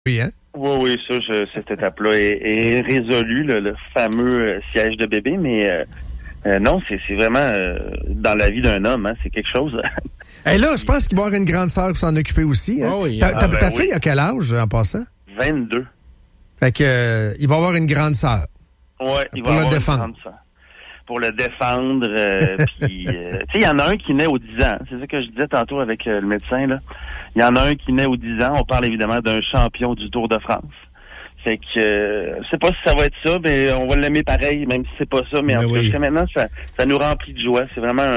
Oui, hein? Oui, ça, cette étape-là est résolue, le fameux siège de bébé, mais non, c'est vraiment dans la vie d'un homme, hein, c'est quelque chose. Et là, je pense qu'il va y avoir une grande sœur pour s'en occuper aussi. Hein? Oh oui, ta fille a quel âge, en passant? 22. Fait que il va y avoir une grande sœur. Oui, il pour va le avoir défendre. une grande sœur. Pour le défendre, puis, tu sais, il y en a un qui naît aux 10 ans. C'est ça que je disais tantôt avec le médecin, là. Il y en a un qui naît aux 10 ans. On parle évidemment d'un champion du Tour de France. Fait que, je sais pas si ça va être ça, mais on va l'aimer pareil, même si c'est pas ça. Mais en tout cas, jusqu'à maintenant, ça nous remplit de joie. C'est vraiment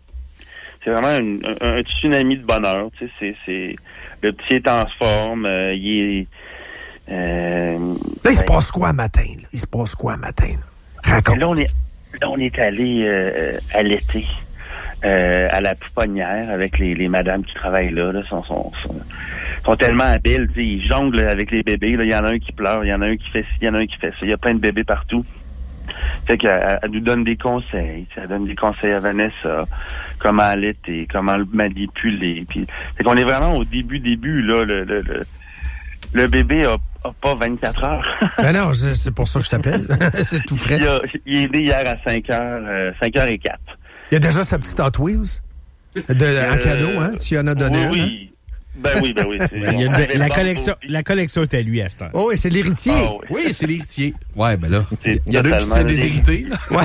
un tsunami de bonheur. Tu sais, c'est le petit est en forme. Il est... Là, il se passe quoi un matin? Là? Il se passe quoi un matin? Là? Raconte. Là, on est allé à l'été à la pouponnière avec les madames qui travaillent là. Sont tellement habiles. Ils jonglent avec les bébés. Là. Il y en a un qui pleure, il y en a un qui fait ci, il y en a un qui fait ça. Il y a plein de bébés partout. Fait qu'elle nous donne des conseils. Elle donne des conseils à Vanessa, comment allaiter, comment le manipuler. Puis, fait qu'on est vraiment au début, là. Le bébé a pas 24 heures. Ben non, c'est pour ça que je t'appelle. C'est tout frais. Il est né hier à 5h04. Il y a déjà sa petite Hot Wheels en cadeau, hein? Tu en as donné oui, un. oui. Ben oui. La collection est à lui à ce temps. Oh oui, c'est l'héritier. Ah, oui. Oui, c'est l'héritier. Ouais, ben là, il y en a qui totalement sont déshérités. Ouais.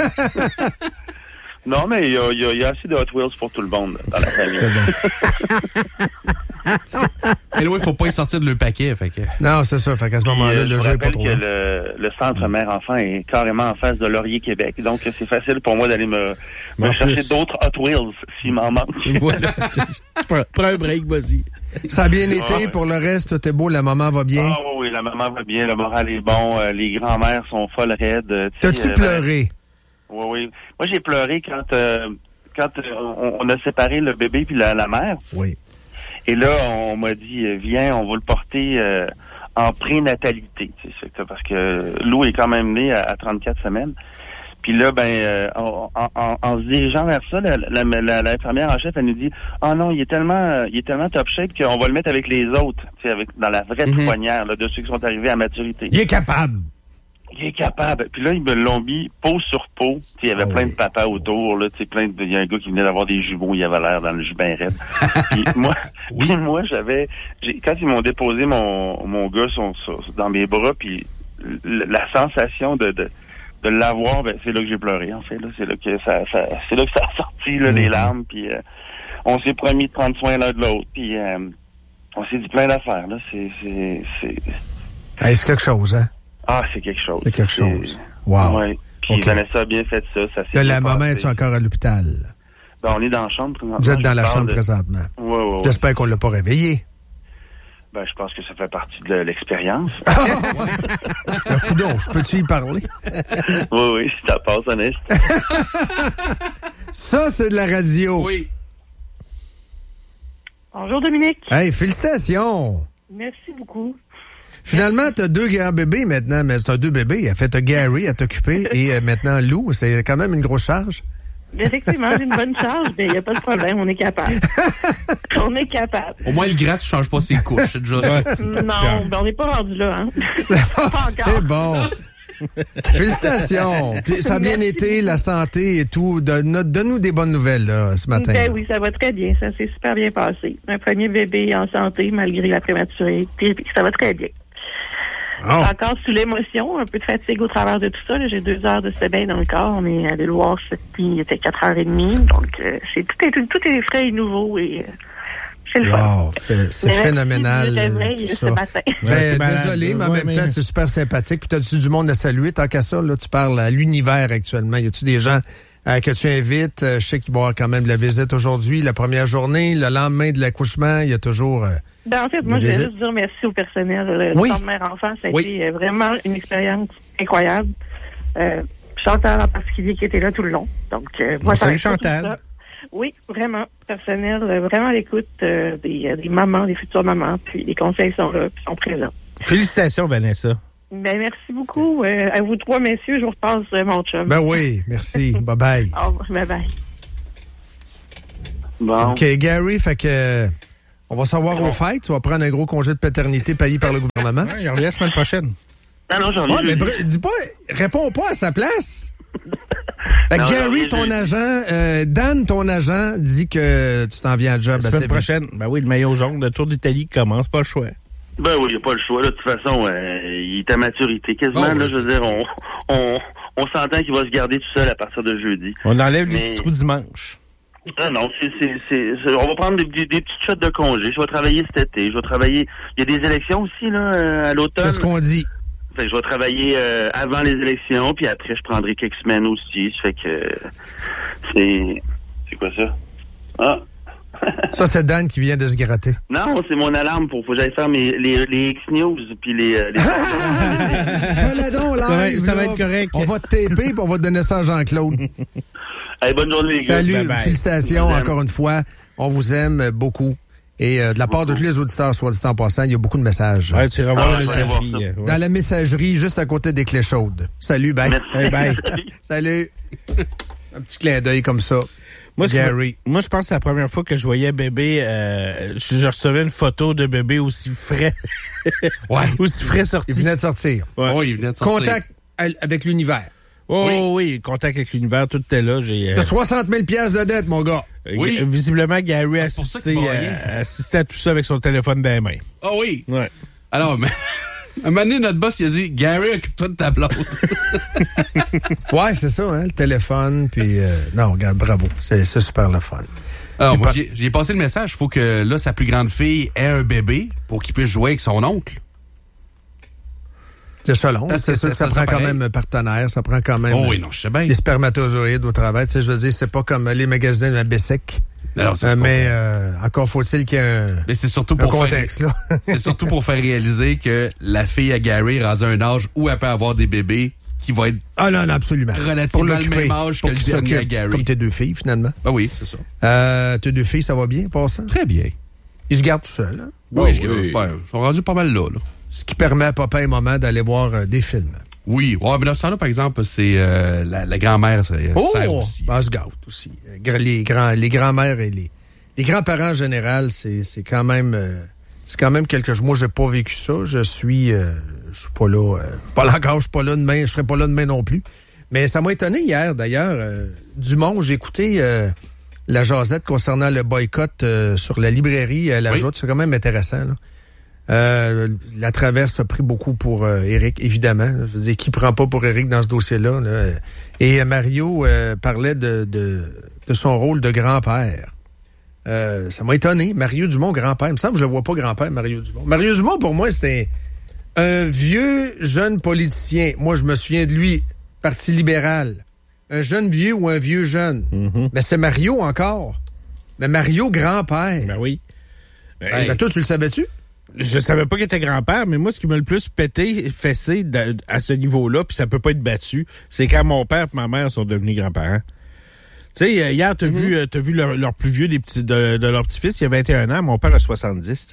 Non, mais il y a assez de Hot Wheels pour tout le monde dans la famille. Et là, il faut pas y sortir de le paquet. Fait que... Non, c'est ça. Fait qu'à ce moment-là, le jeu n'est pas trop. Je rappelle que le centre mère-enfant est carrément en face de Laurier Québec. Donc, c'est facile pour moi d'aller me chercher d'autres Hot Wheels s'il m'en manque. Voilà. Prends un break, vas-y. Ça a bien été. Pour le reste, tout est beau. La maman va bien. Ah oui, la maman va bien. Le moral est bon. Les grands-mères sont folles raides. T'as-tu pleuré? Oui. Moi, j'ai pleuré quand on a séparé le bébé puis la mère. Oui. Et là, on m'a dit, viens, on va le porter en prénatalité. Parce que Lou est quand même né à 34 semaines. Puis là, en se dirigeant vers ça, l'infirmière en chef, elle nous dit, oh non, il est tellement top shape qu'on va le mettre avec les autres, dans la vraie pouponnière, de ceux qui sont arrivés à maturité. Il est capable. Il est capable. Puis là, ils me l'ont mis peau sur peau. Il y avait plein de papas autour. Il y a un gars qui venait d'avoir des jumeaux. Il avait l'air dans le jubin raide. Puis moi, quand ils m'ont déposé mon gars dans mes bras, puis la sensation de l'avoir, c'est là que j'ai pleuré, en fait. Là. C'est là que ça a sorti les larmes. Puis on s'est promis de prendre soin l'un de l'autre. Puis on s'est dit plein d'affaires. Là. C'est quelque chose, hein? Ah, c'est quelque chose. C'est quelque chose. Wow. Oui. Puis Vanessa a bien fait ça. Là, la maman est encore à l'hôpital? Ben, on est dans la chambre présentement. Vous êtes dans la chambre présentement? Oui. J'espère qu'on l'a pas réveillé. Ben, je pense que ça fait partie de l'expérience. Coudonc, peux-tu y parler? Oui, ça passe, honnête. Ça, c'est de la radio. Oui. Bonjour, Dominique. Hey, félicitations. Merci beaucoup. Finalement, t'as 2 grands bébés maintenant, mais c'est deux bébés. T'as Gary à t'occuper et maintenant Lou. C'est quand même une grosse charge. Effectivement, j'ai une bonne charge, mais il n'y a pas de problème, on est capable. On est capable. Au moins, le gratte ne change pas ses couches, c'est déjà ça. Non, on n'est pas rendu là, hein. C'est bon. Félicitations. Puis, ça a bien été, la santé et tout. Donne-nous des bonnes nouvelles là, ce matin. Ben oui, ça va très bien. Ça s'est super bien passé. Un premier bébé en santé, malgré la prématurité. Puis ça va très bien. Oh. Encore sous l'émotion, un peu de fatigue au travers de tout ça. Là. J'ai 2 heures de sommeil dans le corps. On est allé le voir il était 4h30. Donc, tout est frais et nouveau et c'est le fun. C'est phénoménal. Ce matin. Désolé, mais en même temps, c'est super sympathique. Puis t'as-tu du monde à saluer? Tant qu'à ça, là, tu parles à l'univers actuellement. Y a-tu des gens que tu invites? Je sais qu'il va y avoir quand même de la visite aujourd'hui, la première journée, le lendemain de l'accouchement. Il y a toujours... En fait, moi, je voulais juste dire merci au personnel. Le centre mère-enfant, ça a été vraiment une expérience incroyable. Chantal en particulier qui était là tout le long. Donc, moi, salut Chantal. Oui, vraiment. Personnel, vraiment à l'écoute des mamans, des futures mamans. Puis les conseils sont là, puis sont présents. Félicitations, Vanessa. Ben, merci beaucoup. À vous 3, messieurs, je vous repasse mon chum. Ben oui, merci. Bye-bye. Bye-bye. Bon. OK, Gary, fait que... On va savoir aux fêtes. Tu vas prendre un gros congé de paternité payé par le gouvernement. Ouais, il revient la semaine prochaine. Non, j'en ai Ouais, mais dis pas, réponds pas à sa place. Non, Gary, ton agent, Dan, ton agent, dit que tu t'en viens à job La semaine prochaine, ben oui, le maillot jaune, le Tour d'Italie commence, pas le choix. Ben oui, il n'y a pas le choix. Là. De toute façon, il est à maturité. Quasiment, Oh, là, oui, je veux dire, on s'entend qu'il va se garder tout seul à partir de jeudi. On enlève les Mais- petits trous dimanche. Ah non, on va prendre des petites shots de congé. Je vais travailler cet été. Je vais travailler. Il y a des élections aussi, là, à l'automne. C'est ce qu'on dit. Fait que je vais travailler avant les élections, puis après, je prendrai quelques semaines aussi. Ça fait que c'est quoi ça? Ah! Ça, c'est Dan qui vient de se gratter. Non, c'est mon alarme pour que j'aille faire les X-News, puis les Fais-le donc, live, Ça va là. être correct. On va te taper et on va te donner ça à Jean-Claude. Hey, bonne journée, les gars. Salut, Bye bye. félicitations Je vous aime. encore une fois. On vous aime beaucoup. Et de la part de tous les auditeurs, soit dit en passant, il y a beaucoup de messages. Ouais, tu iras voir la je vais aller voir messagerie. ça. Ouais. Dans la messagerie, juste à côté des clés chaudes. Salut, bye. Hey, bye. Salut. Un petit clin d'œil comme ça. Moi, Gary. moi, je pense que c'est la première fois que je voyais bébé, je recevais une photo de bébé aussi frais. Ouais. Aussi frais sorti. Il venait de sortir. Ouais. Oui, il venait de sortir. Contact avec l'univers. Oui, contact avec l'univers, tout était là. J'ai, T'as 60 000 piastres de dette, mon gars. Oui. Visiblement, Gary C'est pour ça qu'il braillait. assistait à tout ça avec son téléphone dans les mains. Ah oui. Ouais. Alors, mais, un moment donné, notre boss, il a dit, Gary, occupe-toi de ta blonde. Ouais, c'est ça, hein, le téléphone. Puis, non, regarde, bravo. C'est super le fun. Alors, moi, j'ai passé le message. Il faut que, là, sa plus grande fille ait un bébé pour qu'il puisse jouer avec son oncle. C'est ça, long. Parce C'est que sûr que ça ça prend quand pareil. même un partenaire. Ça prend quand même Oh oui, non, je sais bien. des spermatozoïdes au travail. Tu sais, je veux dire, c'est pas comme les magasins de la Bessic. Alors, ça, je Mais comprends. encore faut-il qu'il y ait un, Mais c'est surtout un pour contexte, là. C'est surtout pour faire réaliser que la fille à Gary est rendue à un âge où elle peut avoir des bébés qui vont être... Ah non, non, absolument. Relativement Pour le l'occuper, même âge pour que le qu'il dernier s'occupe, à Gary. Comme tes deux filles, finalement. Ah oui, c'est ça. Tes deux filles, ça va bien, passant? Très bien. Ils se gardent tout seuls, hein? Oui, ils sont rendus pas mal là. Ce qui permet à papa et maman d'aller voir des films. Oui, ouais, mais dans ce temps-là, par exemple, c'est la grand-mère, ça sert aussi. Ben, elle se gâte aussi. Les grands-mères et les grands-parents en général, c'est quand même quelque chose. Moi, j'ai pas vécu ça. Je suis pas là. Pas là encore, je suis pas là demain. Je serai pas là demain non plus. Mais ça m'a étonné hier, d'ailleurs. Dumont, j'ai écouté la jasette concernant le boycott sur la librairie La Joute. C'est quand même intéressant, là. La Traverse a pris beaucoup pour Éric, évidemment. Je veux dire, qui prend pas pour Éric dans ce dossier-là? Là? Et Mario parlait de son rôle de grand-père. Ça m'a étonné. Mario Dumont, grand-père. Il me semble que je le vois pas grand-père, Mario Dumont. Mario Dumont, pour moi, c'était un vieux jeune politicien. Moi, je me souviens de lui, Parti libéral. Un jeune vieux ou un vieux jeune. Mm-hmm. Mais c'est Mario encore. Mais Mario, grand-père. Ben oui. Ben, toi, tu le savais-tu? Je savais pas qu'il était grand-père, mais moi, ce qui m'a le plus fessé à ce niveau-là, puis ça peut pas être battu, c'est quand mon père et ma mère sont devenus grands-parents. Tu sais, hier, t'as vu leur plus vieux de leur petit-fils, il a 21 ans, mon père a 70, tu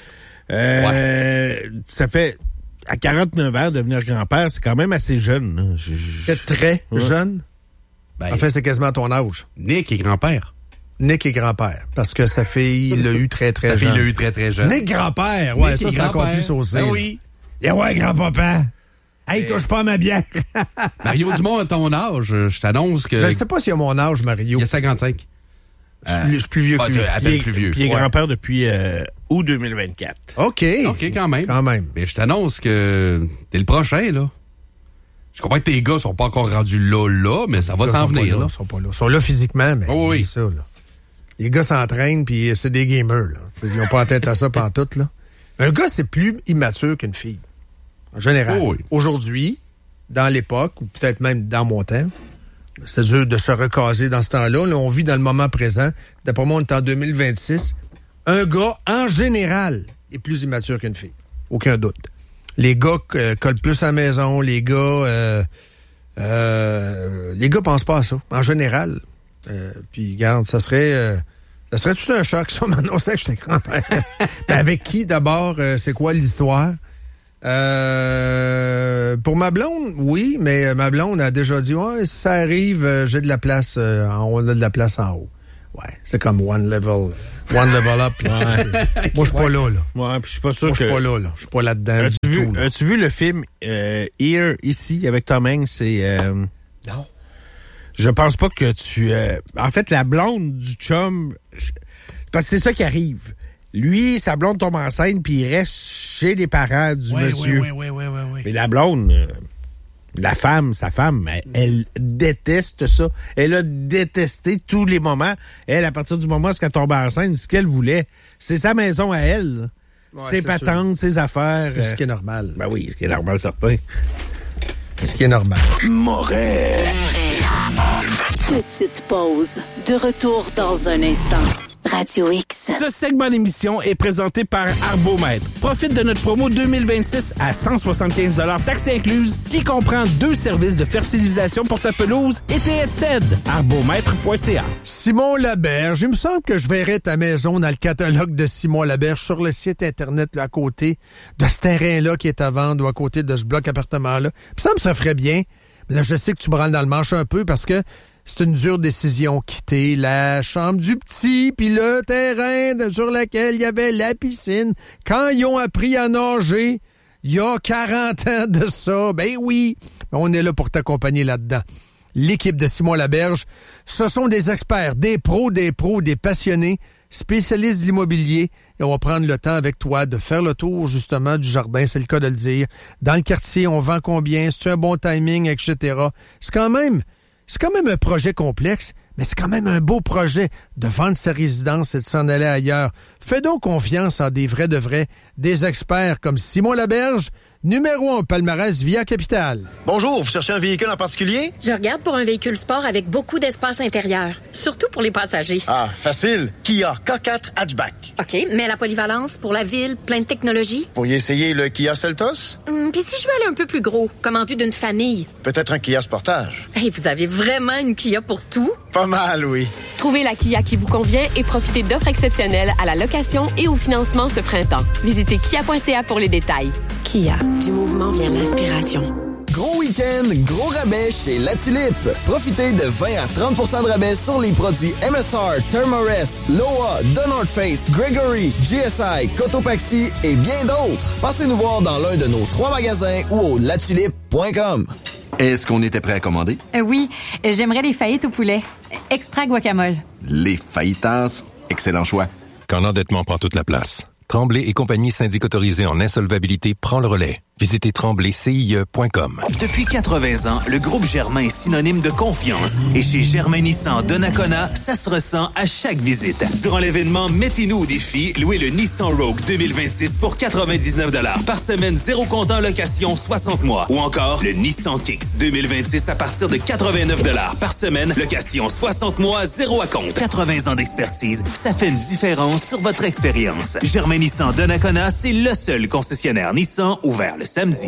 sais. Ça fait, à 49 ans, devenir grand-père, c'est quand même assez jeune. Là. C'est très jeune. Ben, En fait, c'est quasiment ton âge. Nick est grand-père. Nick est grand-père, parce que sa fille l'a eu très, très Sa jeune. fille l'a eu très, très jeune. Nick grand-père, ouais, Nick ça est c'est encore grand-père. plus saucé. Ben là. oui. Yeah, ouais, grand-papa. Hey, touche pas à ma bière. Mario Dumont, à ton âge, je t'annonce que... Je ne sais pas s'il a mon âge, Mario. Il y a 55. Je suis plus vieux que lui. À peine plus vieux. Puis il est Ouais. grand-père depuis août 2024. OK. OK, quand même. Quand même. Mais je t'annonce que t'es le prochain, là. Je comprends que tes gars sont pas encore rendus là, mais ça va Ils s'en sont pas venir, là, là. Ils sont pas là. Ils sont là physiquement, mais Oh oui. c'est ça, là. Les gars s'entraînent, puis c'est des gamers, là. Ils n'ont pas en tête à ça pantoute, là. Un gars, c'est plus immature qu'une fille. En général. Oh oui. Aujourd'hui, dans l'époque, ou peut-être même dans mon temps, c'est dur de se recaser dans ce temps-là. Là, on vit dans le moment présent. D'après moi, on est en 2026. Un gars, en général, est plus immature qu'une fille. Aucun doute. Les gars collent plus à la maison. Les gars pensent pas à ça. En général. Puis, regarde, ça serait tout un choc, ça, m'annonçait que j'étais grand-père. Mais avec qui, d'abord? C'est quoi l'histoire? Pour ma blonde, oui, mais ma blonde a déjà dit, ouais, si ça arrive, j'ai de la place, on a de la place en haut. Ouais, c'est comme one level One level up. Moi, je suis pas là. Ouais, puis je suis pas sûr moi, je suis pas là. Je suis pas là-dedans du tout. As-tu vu le film Here, ici, avec Tom Hanks? C'est... Non. Je pense pas que tu... en fait, la blonde du chum... Parce que c'est ça qui arrive. Lui, sa blonde tombe enceinte, puis il reste chez les parents du monsieur. Oui. Mais la blonde... sa femme, elle déteste ça. Elle a détesté tous les moments. Elle, à partir du moment où elle tombe enceinte, ce qu'elle voulait, c'est sa maison à elle. Ses patentes, ses affaires. Ce qui est normal. Ben oui, ce qui est normal, certain. Ce qui est normal. Moret. Petite pause. De retour dans un instant. Radio X. Ce segment d'émission est présenté par Arbomètre. Profite de notre promo 2026 à 175 $ taxes incluses qui comprend 2 services de fertilisation pour ta pelouse et tes headsets. Arbomètre.ca. Simon Laberge, il me semble que je verrais ta maison dans le catalogue de Simon Laberge sur le site Internet là, à côté de ce terrain-là qui est à vendre ou à côté de ce bloc appartement-là. Ça me ferait bien. Mais là, je sais que tu branles dans le manche un peu parce que c'est une dure décision, quitter la chambre du petit, puis le terrain sur lequel il y avait la piscine. Quand ils ont appris à nager, il y a 40 ans de ça, ben oui, on est là pour t'accompagner là-dedans. L'équipe de Simon Laberge, ce sont des experts, des pros, des passionnés, spécialistes de l'immobilier, et on va prendre le temps avec toi de faire le tour, justement, du jardin, c'est le cas de le dire. Dans le quartier, on vend combien, c'est un bon timing, etc. C'est quand même un projet complexe, mais c'est quand même un beau projet de vendre sa résidence et de s'en aller ailleurs. Fais donc confiance à des vrais de vrais, des experts comme Simon Laberge, numéro 1 palmarès Via Capitale. Bonjour, vous cherchez un véhicule en particulier? Je regarde pour un véhicule sport avec beaucoup d'espace intérieur, surtout pour les passagers. Ah, facile. Kia K4 Hatchback. OK, mais la polyvalence pour la ville, plein de technologie. Pourriez essayer le Kia Seltos? Puis si je veux aller un peu plus gros, comme en vue d'une famille? Peut-être un Kia Sportage. Hey, vous avez vraiment une Kia pour tout? Pas mal, oui. Trouvez la Kia qui vous convient et profitez d'offres exceptionnelles à la location et au financement ce printemps. Visitez kia.ca pour les détails. Kia, du mouvement vient l'inspiration. Gros week-end, gros rabais chez La Tulipe. Profitez de 20 à 30 % de rabais sur les produits MSR, Thermarest, Loa, The North Face, Gregory, GSI, Cotopaxi et bien d'autres. Passez nous voir dans l'un de nos 3 magasins ou au latulipe.com. Est-ce qu'on était prêt à commander? Oui, j'aimerais les fajitas au poulet. Extra guacamole. Les fajitas, excellent choix. Quand l'endettement prend toute la place, Tremblay et compagnie syndic autorisée en insolvabilité prend le relais. Visitez tremblaycie.com. Depuis 80 ans, le groupe Germain est synonyme de confiance. Et chez Germain Nissan de Nakona, ça se ressent à chaque visite. Durant l'événement Mettez-nous au défi, louez le Nissan Rogue 2026 pour 99 $ par semaine, 0 comptant en location 60 mois. Ou encore le Nissan Kicks 2026 à partir de 89 $ par semaine, location 60 mois, 0 à compte. 80 ans d'expertise, ça fait une différence sur votre expérience. Germain Nissan de Nakona, c'est le seul concessionnaire Nissan ouvert le samedi.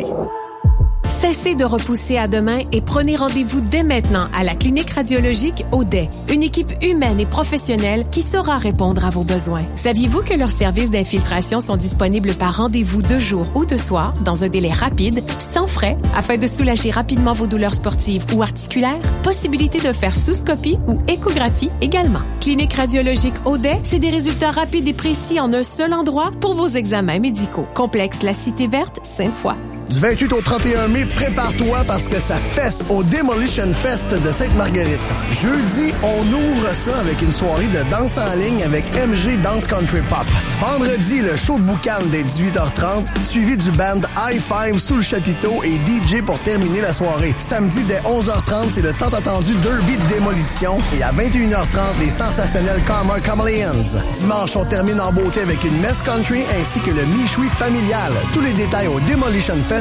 Cessez de repousser à demain et prenez rendez-vous dès maintenant à la clinique radiologique Audet. Une équipe humaine et professionnelle qui saura répondre à vos besoins. Saviez-vous que leurs services d'infiltration sont disponibles par rendez-vous de jour ou de soir dans un délai rapide, sans frais, afin de soulager rapidement vos douleurs sportives ou articulaires? Possibilité de faire sous-scopie ou échographie également. Clinique radiologique Audet, c'est des résultats rapides et précis en un seul endroit pour vos examens médicaux. Complexe La Cité Verte, Sainte-Foy. Du 28 au 31 mai, prépare-toi parce que ça fesse au Demolition Fest de Sainte-Marguerite. Jeudi, on ouvre ça avec une soirée de danse en ligne avec MG Dance Country Pop. Vendredi, le show de boucan dès 18h30, suivi du band High Five sous le chapiteau et DJ pour terminer la soirée. Samedi, dès 11h30, c'est le tant attendu Derby de démolition et à 21h30, les sensationnels Karma Chameleons. Dimanche, on termine en beauté avec une messe country ainsi que le michoui familial. Tous les détails au demolitionfest.com.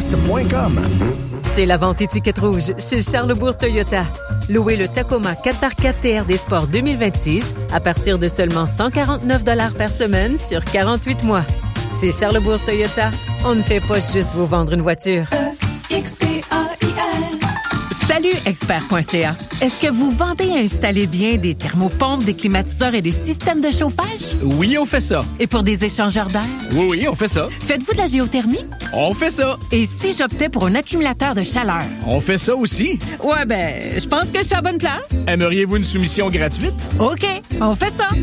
C'est la vente étiquette rouge chez Charlesbourg Toyota. Louez le Tacoma 4x4 TRD Sport 2026 à partir de seulement 149 $ par semaine sur 48 mois. Chez Charlesbourg Toyota, on ne fait pas juste vous vendre une voiture. Salut, expert.ca. Est-ce que vous vendez et installez bien des thermopompes, des climatiseurs et des systèmes de chauffage? Oui, on fait ça. Et pour des échangeurs d'air? Oui, on fait ça. Faites-vous de la géothermie? On fait ça. Et si j'optais pour un accumulateur de chaleur? On fait ça aussi. Ouais, je pense que je suis à la bonne place. Aimeriez-vous une soumission gratuite? OK, on fait ça.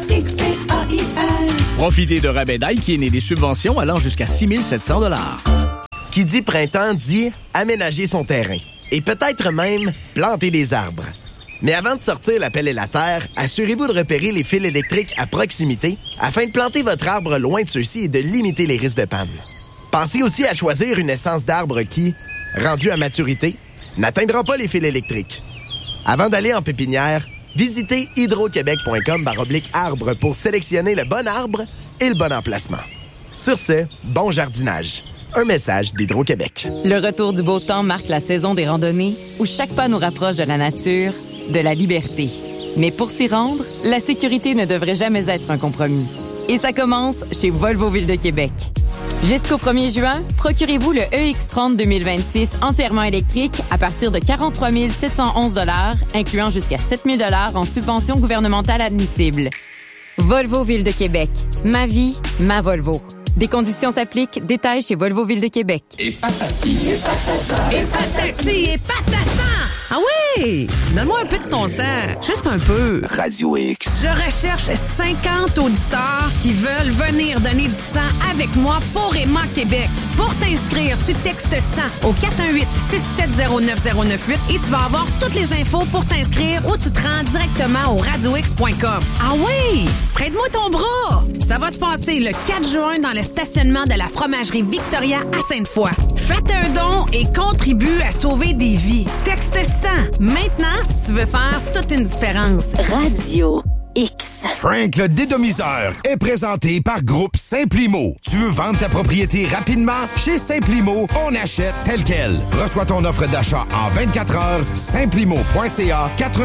Profitez de rabais Daikin et des subventions allant jusqu'à 6 700 $. Qui dit printemps dit aménager son terrain. Et peut-être même planter des arbres. Mais avant de sortir la pelle et la terre, assurez-vous de repérer les fils électriques à proximité afin de planter votre arbre loin de ceux-ci et de limiter les risques de panne. Pensez aussi à choisir une essence d'arbre qui, rendue à maturité, n'atteindra pas les fils électriques. Avant d'aller en pépinière, visitez hydroquebec.com/arbre pour sélectionner le bon arbre et le bon emplacement. Sur ce, bon jardinage. Un message d'Hydro-Québec. Le retour du beau temps marque la saison des randonnées où chaque pas nous rapproche de la nature, de la liberté. Mais pour s'y rendre, la sécurité ne devrait jamais être un compromis. Et ça commence chez Volvo Ville de Québec. Jusqu'au 1er juin, procurez-vous le EX30 2026 entièrement électrique à partir de 43 711 $, incluant jusqu'à 7 000 $ en subvention gouvernementale admissible. Volvo Ville de Québec. Ma vie, ma Volvo. Des conditions s'appliquent. Détails chez Volvo Ville de Québec. Et patati, et patata. Et patati, et patassan. Ah oui! Donne-moi un peu de ton sang. Juste un peu. Radio X. Je recherche 50 auditeurs qui veulent venir donner du sang avec moi pour Emma Québec. Pour t'inscrire, tu textes sang au 418-670-9098 et tu vas avoir toutes les infos pour t'inscrire ou tu te rends directement au radiox.com. Ah oui! Prête-moi ton bras! Ça va se passer le 4 juin dans le stationnement de la fromagerie Victoria à Sainte-Foy. Faites un don et contribue à sauver des vies. Texte 100. Maintenant, si tu veux faire toute une différence. Radio X. Frank le dédomiseur est présenté par Groupe Simplimo. Tu veux vendre ta propriété rapidement? Chez Simplimo, on achète tel quel. Reçois ton offre d'achat en 24 heures. Simplimo.ca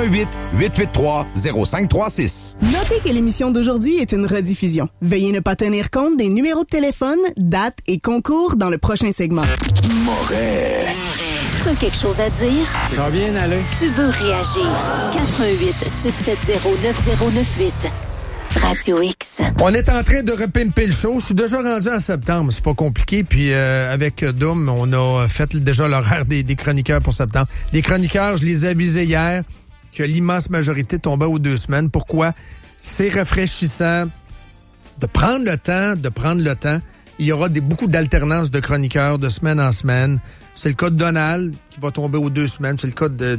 418-883-0536. Notez que l'émission d'aujourd'hui est une rediffusion. Veuillez ne pas tenir compte des numéros de téléphone, dates et concours dans le prochain segment. Moret. T'as quelque chose à dire? Ça va bien aller. Tu veux réagir? 418-670-9098. Radio X. On est en train de repimper le show. Je suis déjà rendu en septembre. C'est pas compliqué. Puis avec Doom, on a fait déjà l'horaire des chroniqueurs pour septembre. Les chroniqueurs, je les ai avisés hier que l'immense majorité tombait aux 2 semaines. Pourquoi? C'est rafraîchissant de prendre le temps. Il y aura beaucoup d'alternance de chroniqueurs de semaine en semaine. C'est le cas de Donald qui va tomber aux 2 semaines. C'est le cas de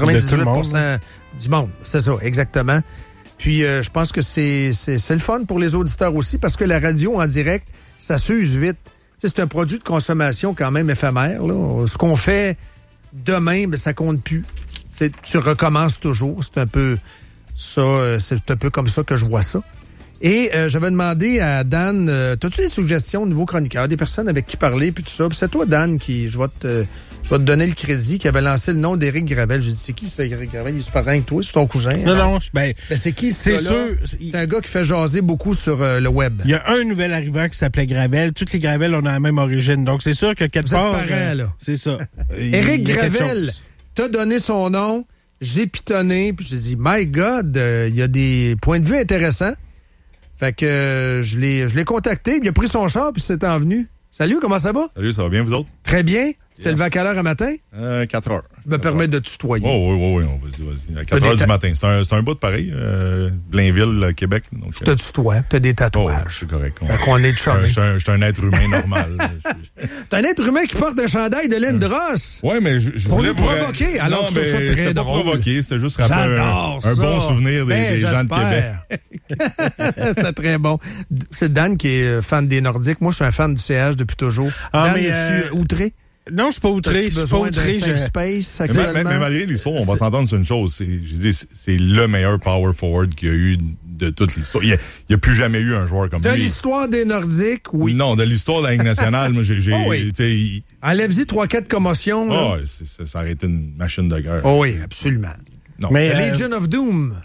98% du monde. C'est ça, exactement. Puis je pense que c'est le fun pour les auditeurs aussi parce que la radio en direct, ça s'use vite. T'sais, c'est un produit de consommation quand même éphémère. Là. Ce qu'on fait demain, ça compte plus. Tu recommences toujours. C'est un peu ça. C'est un peu comme ça que je vois ça. Et j'avais demandé à Dan, t'as-tu des suggestions au nouveau chroniqueur, des personnes avec qui parler, puis tout ça? Puis c'est toi, Dan, qui je vais te donner le crédit, qui avait lancé le nom d'Éric Gravel. J'ai dit, c'est qui, c'est Éric Gravel? Il est super avec toi, c'est ton cousin? Non, c'est qui, c'est sûr? C'est un gars qui fait jaser beaucoup sur le web. Il y a un nouvel arrivant qui s'appelait Gravel. Toutes les Gravel, on a la même origine. Donc, c'est sûr que quelque part... Vous êtes parents, là. C'est ça. Éric Gravel t'a donné son nom, j'ai pitonné, puis j'ai dit, my God, il y a des points de vue intéressants. Fait que je l'ai contacté, il a pris son char, puis c'est envenu. Salut, comment ça va? Salut, ça va bien, vous autres? Très bien. Tu t'es levé à quelle heure un matin? 4 heures. Je me permets de tutoyer. Oh, oui, vas-y. À 4 heures du matin. C'est un bout de pareil. Blainville, Québec. Donc, je te tutoie, t'as des tatouages. Oh, c'est correct. Fait qu'on est de charmé. Je suis un être humain normal. T'es un être humain qui porte un chandail de laine de Ross. Oui, mais je pour voulais nous provoquer. Alors, je trouve ça très drôle. Pas provoquer, c'est juste rappeler un bon souvenir des gens de Québec. C'est très bon. C'est Dan qui est fan des Nordiques. Moi, je suis un fan du CH depuis toujours. Dan, es-tu outré? Non, je suis pas outré. Je suis pas outré. Space, mais malgré l'histoire, on va s'entendre sur une chose. C'est le meilleur power forward qu'il y a eu de toute l'histoire. Il n'y a plus jamais eu un joueur comme lui. De l'histoire des Nordiques, oui. Non, de l'histoire de la Ligue nationale, moi, oui. Enlève-y 3-4 commotions. Ça aurait été une machine de guerre. Oh oui, absolument. Non. Mais Legion of Doom. Oui.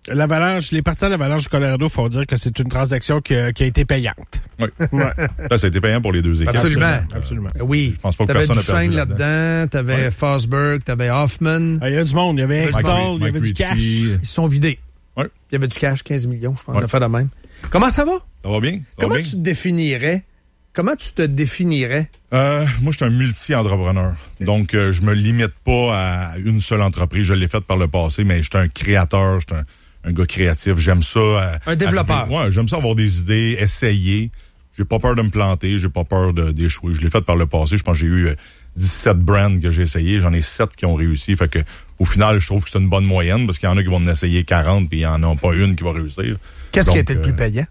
L'Avalanche, les partisans de l'Avalanche du Colorado font dire que c'est une transaction qui a été payante. Oui. Ouais. Ça a été payant pour les deux équipes. Absolument. Oui. Je pense pas que t'avais personne n'a perdu là-dedans, t'avais Fosberg, t'avais Hoffman. Il y a du monde, il y avait Hextall, il y avait du cash. Ils se sont vidés. Ouais. Il y avait du cash, 15 millions, je pense. On a fait de même. Comment ça va? Ça va bien. Comment tu te définirais? Comment tu te définirais? Moi, je suis un multi-entrepreneur. Donc, je me limite pas à une seule entreprise. Je l'ai faite par le passé, mais je suis un créateur, je suis un gars créatif. J'aime ça. Un développeur. Ouais, j'aime ça avoir des idées, essayer. J'ai pas peur de me planter, j'ai pas peur d'échouer. Je l'ai fait par le passé. Je pense que j'ai eu 17 brands que j'ai essayé. J'en ai 7 qui ont réussi. Fait que, au final, je trouve que c'est une bonne moyenne parce qu'il y en a qui vont en essayer 40 puis il y en a pas une qui va réussir. Qu'est-ce qui a été le plus payant?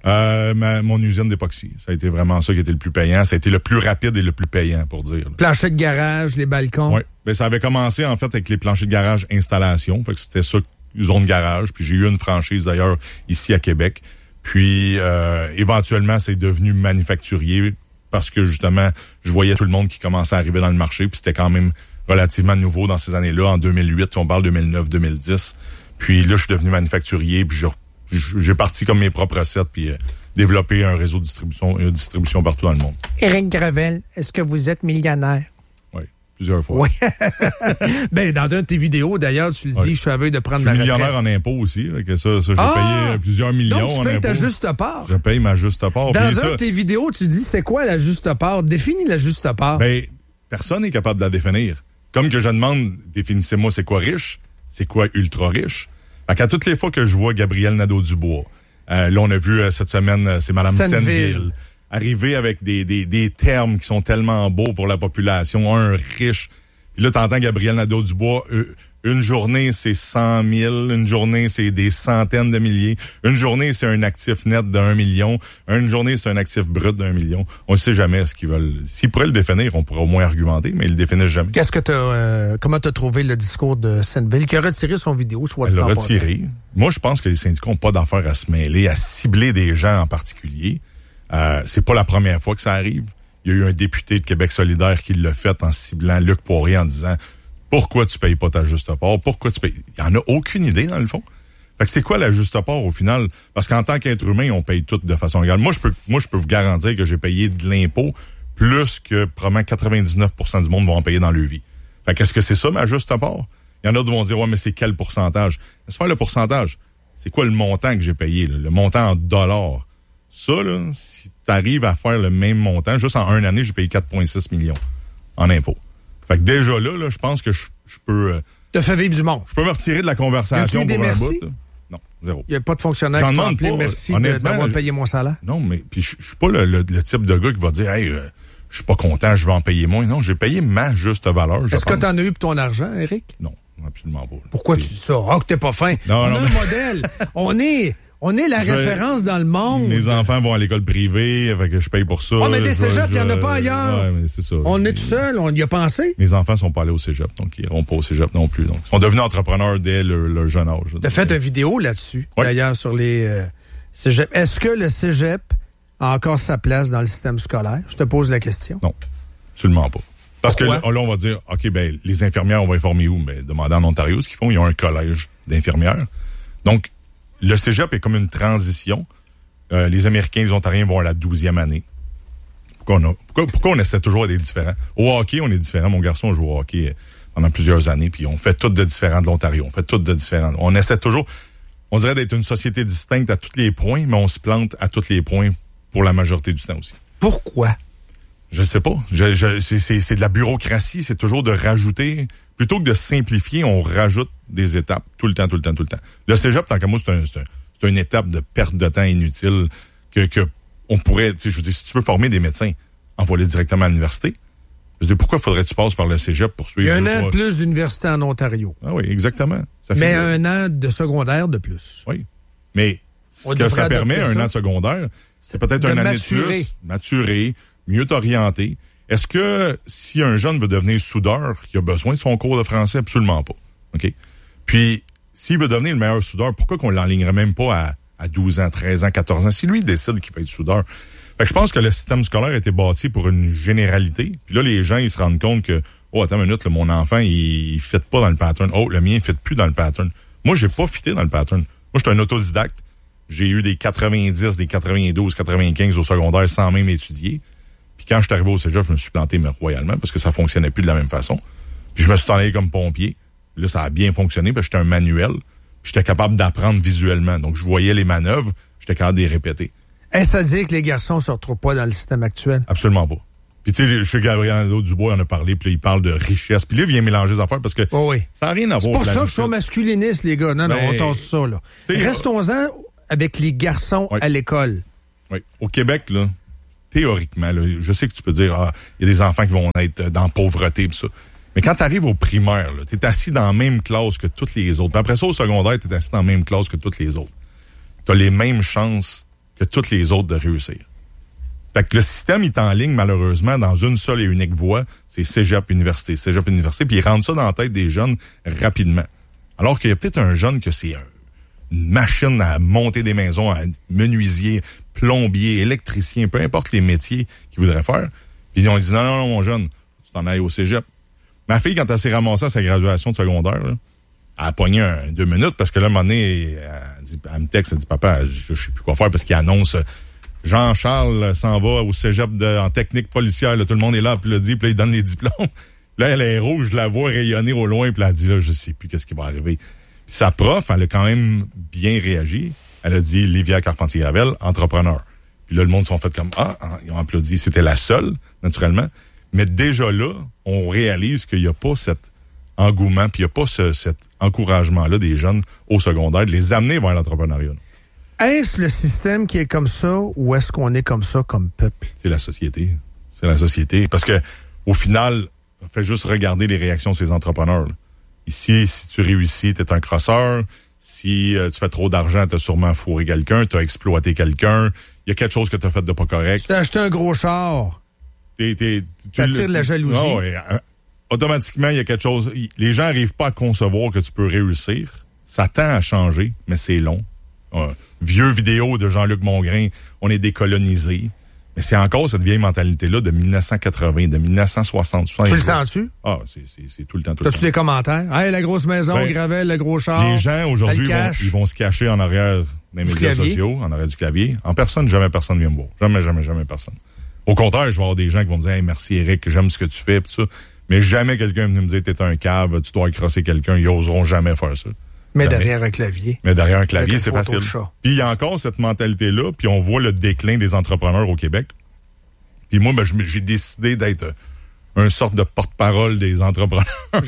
Mon usine d'époxy. Ça a été vraiment ça qui a été le plus payant. Ça a été le plus rapide et le plus payant, pour dire. Plancher de garage, les balcons. Oui. Ben, ça avait commencé, en fait, avec les planchers de garage installation. Fait que c'était ça, zone garage. Puis j'ai eu une franchise, d'ailleurs, ici à Québec. Puis, éventuellement, c'est devenu manufacturier parce que, justement, je voyais tout le monde qui commençait à arriver dans le marché. Puis c'était quand même relativement nouveau dans ces années-là. En 2008, on parle 2009-2010. Puis là, je suis devenu manufacturier. Puis j'ai parti comme mes propres recettes puis développé un réseau de distribution partout dans le monde. Éric Gravel, est-ce que vous êtes millionnaire? Oui, plusieurs fois. Oui. Ben, dans une de tes vidéos, d'ailleurs, tu le dis, je suis aveugle de prendre ma retraite. Je suis millionnaire en impôts aussi. Que ça j'ai payé plusieurs millions en impôts. Donc, tu payes ta juste part. Je paye ma juste part. Dans une de tes vidéos, tu dis, c'est quoi la juste part? Définis la juste part. Ben, personne n'est capable de la définir. Comme que je demande, définissez-moi c'est quoi riche, c'est quoi ultra riche. Fait qu'à toutes les fois que je vois Gabriel Nadeau-Dubois, là, on a vu cette semaine, c'est Mme Senneville, arriver avec des termes qui sont tellement beaux pour la population, un riche. Puis là, t'entends Gabriel Nadeau-Dubois, une journée, c'est 100 000, une journée, c'est des centaines de milliers, une journée, c'est un actif net d'1 million, une journée, c'est un actif brut d'1 million. On ne sait jamais ce qu'ils veulent. S'ils pourraient le définir, on pourrait au moins argumenter, mais ils le définissent jamais. Qu'est-ce que comment t'as trouvé le discours de Senneville, qui a retiré son vidéo, Elle l'a retiré. Moi, je pense que les syndicats n'ont pas d'affaire à se mêler, à cibler des gens en particulier. C'est pas la première fois que ça arrive. Il y a eu un député de Québec solidaire qui l'a fait en ciblant Luc Poirier en disant « Pourquoi tu payes pas ta juste part? Pourquoi tu payes... » Il n'y en a aucune idée, dans le fond. Fait que c'est quoi la juste part, au final? Parce qu'en tant qu'être humain, on paye tout de façon égale. Moi, je peux vous garantir que j'ai payé de l'impôt plus que probablement 99% du monde vont en payer dans leur vie. Fait qu'est-ce que c'est ça, ma juste part? Il y en a qui vont dire « Ouais, mais c'est quel pourcentage? » Laisse faire le pourcentage. C'est quoi le montant que j'ai payé, là? Le montant en dollars? Ça, là, si t'arrives à faire le même montant, juste en une année, j'ai payé 4,6 millions en impôts. Fait que déjà là, je pense que je peux... T'as fait vivre du monde. Je peux me retirer de la conversation pour un bout. Non, zéro. Il n'y a pas de fonctionnaire qui t'a appelé merci d'avoir payé mon salaire? Non, mais puis je suis pas le type de gars qui va dire « Hey, je suis pas content, je vais en payer moins. » Non, j'ai payé ma juste valeur. Est-ce que t'en as eu pour ton argent, Éric? Non, absolument pas. Pourquoi tu dis ça? Oh, que t'es pas fin. On a un modèle. On est la référence dans le monde. Mes enfants vont à l'école privée, fait que je paye pour ça. Ah, mais des cégeps, il n'y en a pas ailleurs. Ouais, mais c'est ça. On est tout seul, on y a pensé. Mes enfants sont pas allés au cégep, donc ils iront pas au cégep non plus. Donc, ils sont devenus entrepreneurs dès leur jeune âge. Tu as fait une vidéo là-dessus, d'ailleurs, sur les cégeps. Est-ce que le cégep a encore sa place dans le système scolaire? Je te pose la question. Non, absolument pas. Parce Pourquoi? que là, on va dire, OK, ben les infirmières, on va les former où? Ben, demandez en Ontario ce qu'ils font. Ils ont un collège d'infirmières. Donc, le cégep est comme une transition. Les Américains, les Ontariens vont à la 12e année. Pourquoi on essaie toujours d'être différents? Au hockey, on est différent. Mon garçon joue au hockey pendant plusieurs années, puis on fait tout de différent de l'Ontario. On fait tout de différent. On essaie toujours, on dirait d'être une société distincte à tous les points, mais on se plante à tous les points pour la majorité du temps aussi. Pourquoi? Je sais pas. C'est de la bureaucratie. C'est toujours de rajouter... Plutôt que de simplifier, on rajoute des étapes tout le temps. Le cégep, tant qu'à moi, c'est une étape de perte de temps inutile que on pourrait, tu sais, je veux dire, si tu veux former des médecins, envoie-les directement à l'université. Je veux dire, pourquoi faudrait que tu passes par le cégep pour suivre... Il y a un an de plus d'université en Ontario. Ah oui, exactement. Mais un an de secondaire de plus. Oui. Mais ce que ça permet, un an de secondaire, c'est peut-être un année de plus, maturer, mieux t'orienter. Est-ce que si un jeune veut devenir soudeur, il a besoin de son cours de français? Absolument pas. OK? Puis, s'il veut devenir le meilleur soudeur, pourquoi qu'on l'enlignerait même pas à 12 ans, 13 ans, 14 ans? Si lui, il décide qu'il va être soudeur. Fait que je pense que le système scolaire a été bâti pour une généralité. Puis là, les gens, ils se rendent compte que, oh, attends une minute, là, mon enfant, il fit pas dans le pattern. Oh, le mien, il fit plus dans le pattern. Moi, j'ai pas fité dans le pattern. Moi, je suis un autodidacte. J'ai eu des 90, des 92, 95 au secondaire sans même étudier. Puis quand je suis arrivé au cégep, je me suis planté royalement parce que ça fonctionnait plus de la même façon. Puis je me suis allé comme pompier. Là, ça a bien fonctionné parce que j'étais un manuel. Puis j'étais capable d'apprendre visuellement. Donc, je voyais les manœuvres, j'étais capable de les répéter. Est-ce à dire que les garçons ne se retrouvent pas dans le système actuel? Absolument pas. Puis tu sais, chez Gabriel Dubois, on a parlé, puis là, il parle de richesse. Puis là, il vient mélanger les affaires parce que ça n'a rien à voir. C'est pour ça qu'ils sont masculinistes, les gars. Non, on tasse ça, là. Restons-en avec les garçons à l'école. Oui. Au Québec, là, théoriquement, là, je sais que tu peux dire, il y a des enfants qui vont être dans la pauvreté et ça. Mais quand tu arrives au primaire, tu es assis dans la même classe que toutes les autres. Puis après ça, au secondaire, tu es assis dans la même classe que toutes les autres. Tu as les mêmes chances que toutes les autres de réussir. Fait que le système est en ligne, malheureusement, dans une seule et unique voie, c'est cégep-université, puis ils rendent ça dans la tête des jeunes rapidement. Alors qu'il y a peut-être un jeune que c'est une machine à monter des maisons, à menuisier, plombier, électricien, peu importe les métiers qu'il voudrait faire. Puis ils ont dit, non, mon jeune, tu t'en ailles au cégep. Ma fille, quand elle s'est ramassée à sa graduation de secondaire, là, elle a pogné 2 minutes parce que là, à un moment donné, elle me texte, elle dit, papa, je sais plus quoi faire parce qu'il annonce... Jean-Charles s'en va au cégep en technique policière. Là, tout le monde est là, puis il dit, puis là, il donne les diplômes. Là, elle est rouge, je la vois rayonner au loin, puis elle dit, là, je sais plus qu'est-ce qui va arriver. Puis sa prof, elle a quand même bien réagi. Elle a dit, Livia Carpentier-Gravel, entrepreneur. Puis là, le monde s'en fait comme, ils ont applaudi. C'était la seule, naturellement. Mais déjà là, on réalise qu'il n'y a pas cet engouement, puis il n'y a pas cet encouragement-là des jeunes au secondaire, de les amener vers l'entrepreneuriat. Est-ce le système qui est comme ça ou est-ce qu'on est comme ça comme peuple? C'est la société. C'est la société. Parce que au final, fais juste regarder les réactions de ces entrepreneurs. Là. Ici, si tu réussis, t'es un crosseur. Si tu fais trop d'argent, t'as sûrement fourré quelqu'un, t'as exploité quelqu'un. Il y a quelque chose que t'as fait de pas correct. Tu t'as acheté un gros char. T'attires de la jalousie. Non, automatiquement, il y a quelque chose. Les gens n'arrivent pas à concevoir que tu peux réussir. Ça tend à changer, mais c'est long. Vieux vidéo de Jean-Luc Mongrain, on est décolonisé. Mais c'est encore cette vieille mentalité-là de 1980, de 1960. Tu le sens-tu? Ah, c'est tout le temps. T'as-tu des commentaires? Hey, la grosse maison, Gravel, le gros char. Les gens, aujourd'hui, ils vont se cacher en arrière des médias sociaux, en arrière du clavier. En personne, jamais personne vient me voir. Jamais personne. Au contraire, je vais avoir des gens qui vont me dire, hey, merci Eric, j'aime ce que tu fais, pis ça. Mais jamais quelqu'un vient me dire, t'es un cave, tu dois crosser quelqu'un. Ils oseront jamais faire ça. Mais derrière un clavier. Mais derrière un clavier, c'est facile. Puis il y a encore cette mentalité-là, puis on voit le déclin des entrepreneurs au Québec. Puis moi, j'ai décidé d'être une sorte de porte-parole des entrepreneurs.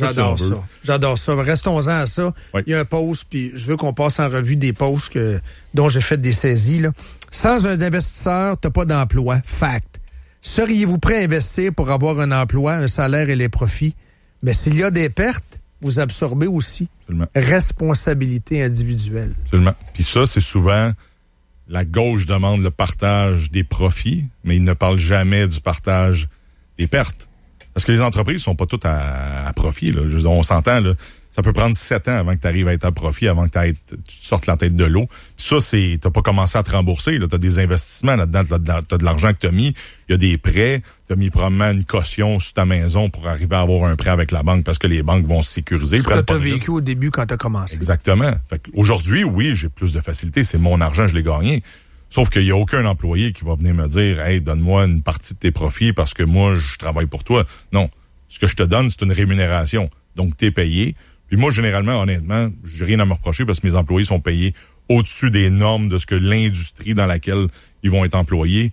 J'adore ça. Restons-en à ça. Oui. Il y a un post, puis je veux qu'on passe en revue des posts dont j'ai fait des saisies. Là. Sans un investisseur, t'as pas d'emploi. Fact. Seriez-vous prêt à investir pour avoir un emploi, un salaire et les profits? Mais s'il y a des pertes, vous absorbez aussi. Absolument. Responsabilité individuelle. Absolument. Puis ça, c'est souvent, la gauche demande le partage des profits, mais ils ne parlent jamais du partage des pertes. Parce que les entreprises sont pas toutes à profit. Là. On s'entend, là. Ça peut prendre 7 ans avant que tu arrives à être à profit, avant que tu te sortes la tête de l'eau. Puis ça, t'as pas commencé à te rembourser. Tu as des investissements là-dedans, t'as de l'argent que tu as mis, il y a des prêts, tu as mis probablement une caution sur ta maison pour arriver à avoir un prêt avec la banque parce que les banques vont se sécuriser. Ce que tu as vécu au début quand tu as commencé. Exactement. Aujourd'hui, oui, j'ai plus de facilité. C'est mon argent, je l'ai gagné. Sauf qu'il n'y a aucun employé qui va venir me dire « Hey, donne-moi une partie de tes profits parce que moi, je travaille pour toi. » Non. Ce que je te donne, c'est une rémunération. Donc, tu es payé. Puis moi, généralement, honnêtement, j'ai rien à me reprocher parce que mes employés sont payés au-dessus des normes de ce que l'industrie dans laquelle ils vont être employés,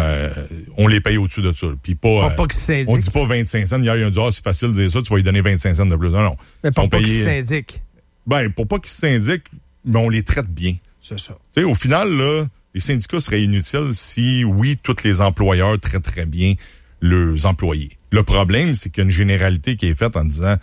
on les paye au-dessus de ça. Puis pas qu'ils syndiquent. On dit pas 25 cents. Hier, il y a dit, c'est facile de dire ça, tu vas lui donner 25 cents de plus. Non. Mais pour pas qu'ils syndiquent. Pour pas qu'ils syndiquent, mais on les traite bien. C'est ça. Tu sais, au final, là, les syndicats seraient inutiles si, oui, tous les employeurs traitent très bien leurs employés. Le problème, c'est qu'il y a une généralité qui est faite en disant,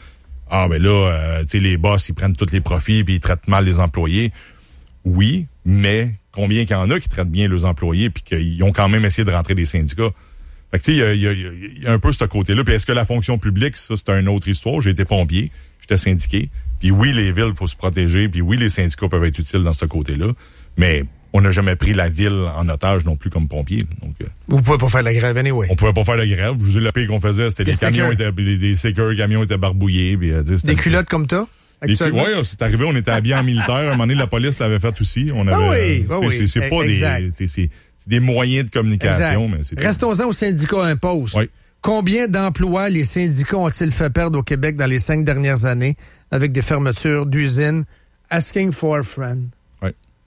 tu sais, les boss, ils prennent tous les profits puis ils traitent mal les employés. Oui, mais combien qu'il y en a qui traitent bien leurs employés puis qu'ils ont quand même essayé de rentrer des syndicats? Fait que tu sais, il y a un peu ce côté-là. Puis est-ce que la fonction publique, ça, c'est une autre histoire? J'ai été pompier, j'étais syndiqué. Puis oui, les villes, il faut se protéger. Puis oui, les syndicats peuvent être utiles dans ce côté-là. Mais on n'a jamais pris la ville en otage non plus comme pompier. Donc, vous pouvez pas faire la grève, anyway. On pouvait pas faire la grève. Je vous dis, le pire qu'on faisait, c'était les camions les camions étaient barbouillés. Puis, des culottes comme toi? actuellement. Oui, c'est arrivé, on était habillés en militaire. À un moment donné, la police l'avait fait aussi. On avait, oui. C'est pas c'est des moyens de communication. Mais c'est Restons-en aux syndicats imposent. Oui. Combien d'emplois les syndicats ont-ils fait perdre au Québec dans les 5 dernières années avec des fermetures d'usines? Asking for a friend. Oui.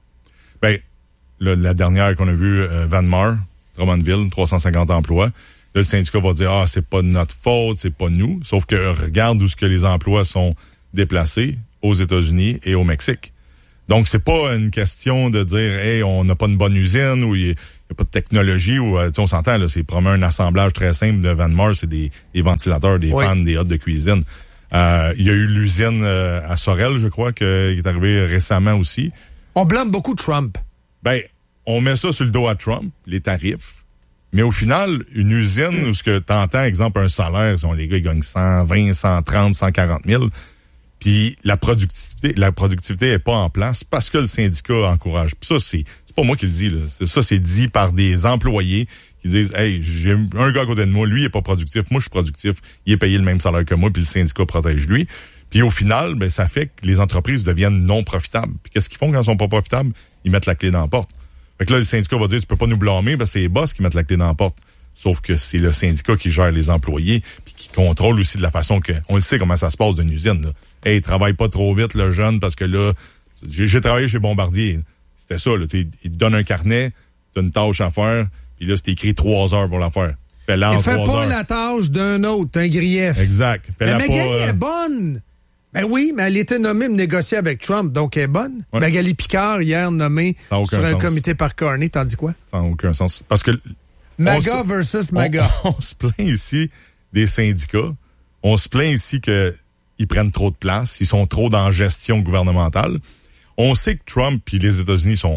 Bien, la dernière qu'on a vue, Vanmar, Drummondville, 350 emplois. Là, le syndicat va dire, c'est pas de notre faute, c'est pas nous. Sauf que regarde où ce que les emplois sont déplacés, aux États-Unis et au Mexique. Donc, c'est pas une question de dire, hey, on n'a pas une bonne usine ou il n'y a pas de technologie ou, on s'entend, là, c'est probablement un assemblage très simple de Vanmar, c'est des ventilateurs, des fans, des hottes de cuisine. Il y a eu l'usine à Sorel, je crois, qui est arrivée récemment aussi. On blâme beaucoup Trump. Ben, on met ça sur le dos à Trump, les tarifs. Mais au final, une usine où ce que t'entends, exemple, un salaire, les gars, ils gagnent 120, 130, 140 000. Puis la productivité est pas en place parce que le syndicat encourage. Puis ça, c'est pas moi qui le dis, là. C'est dit par des employés qui disent, hey, j'ai un gars à côté de moi, lui, il est pas productif, moi, je suis productif, il est payé le même salaire que moi, puis le syndicat protège lui. Puis au final, ben, ça fait que les entreprises deviennent non profitables. Puis qu'est-ce qu'ils font quand elles sont pas profitables? Ils mettent la clé dans la porte. Fait que là, le syndicat va dire, tu peux pas nous blâmer parce que c'est les boss qui mettent la clé dans la porte. Sauf que c'est le syndicat qui gère les employés puis qui contrôle aussi de la façon que, on le sait comment ça se passe d'une usine, là. Hey, travaille pas trop vite, le jeune, parce que là, j'ai travaillé chez Bombardier. C'était ça, là. Il te donne un carnet, t'as une tâche à faire, puis là, c'est écrit 3 heures pour la faire. Fais-la en 3 heures. Fais pas la tâche d'un autre, un grief. Exact. Mais Magali est bonne. Ben oui, mais elle était nommée me négocier avec Trump, donc elle est bonne. Ouais. Magali Picard, hier, nommée sur un comité par Carney, t'en dis quoi? Ça n'a aucun sens. Parce que... MAGA versus MAGA. On se plaint ici des syndicats. On se plaint ici qu'ils prennent trop de place, ils sont trop dans la gestion gouvernementale. On sait que Trump puis les États-Unis sont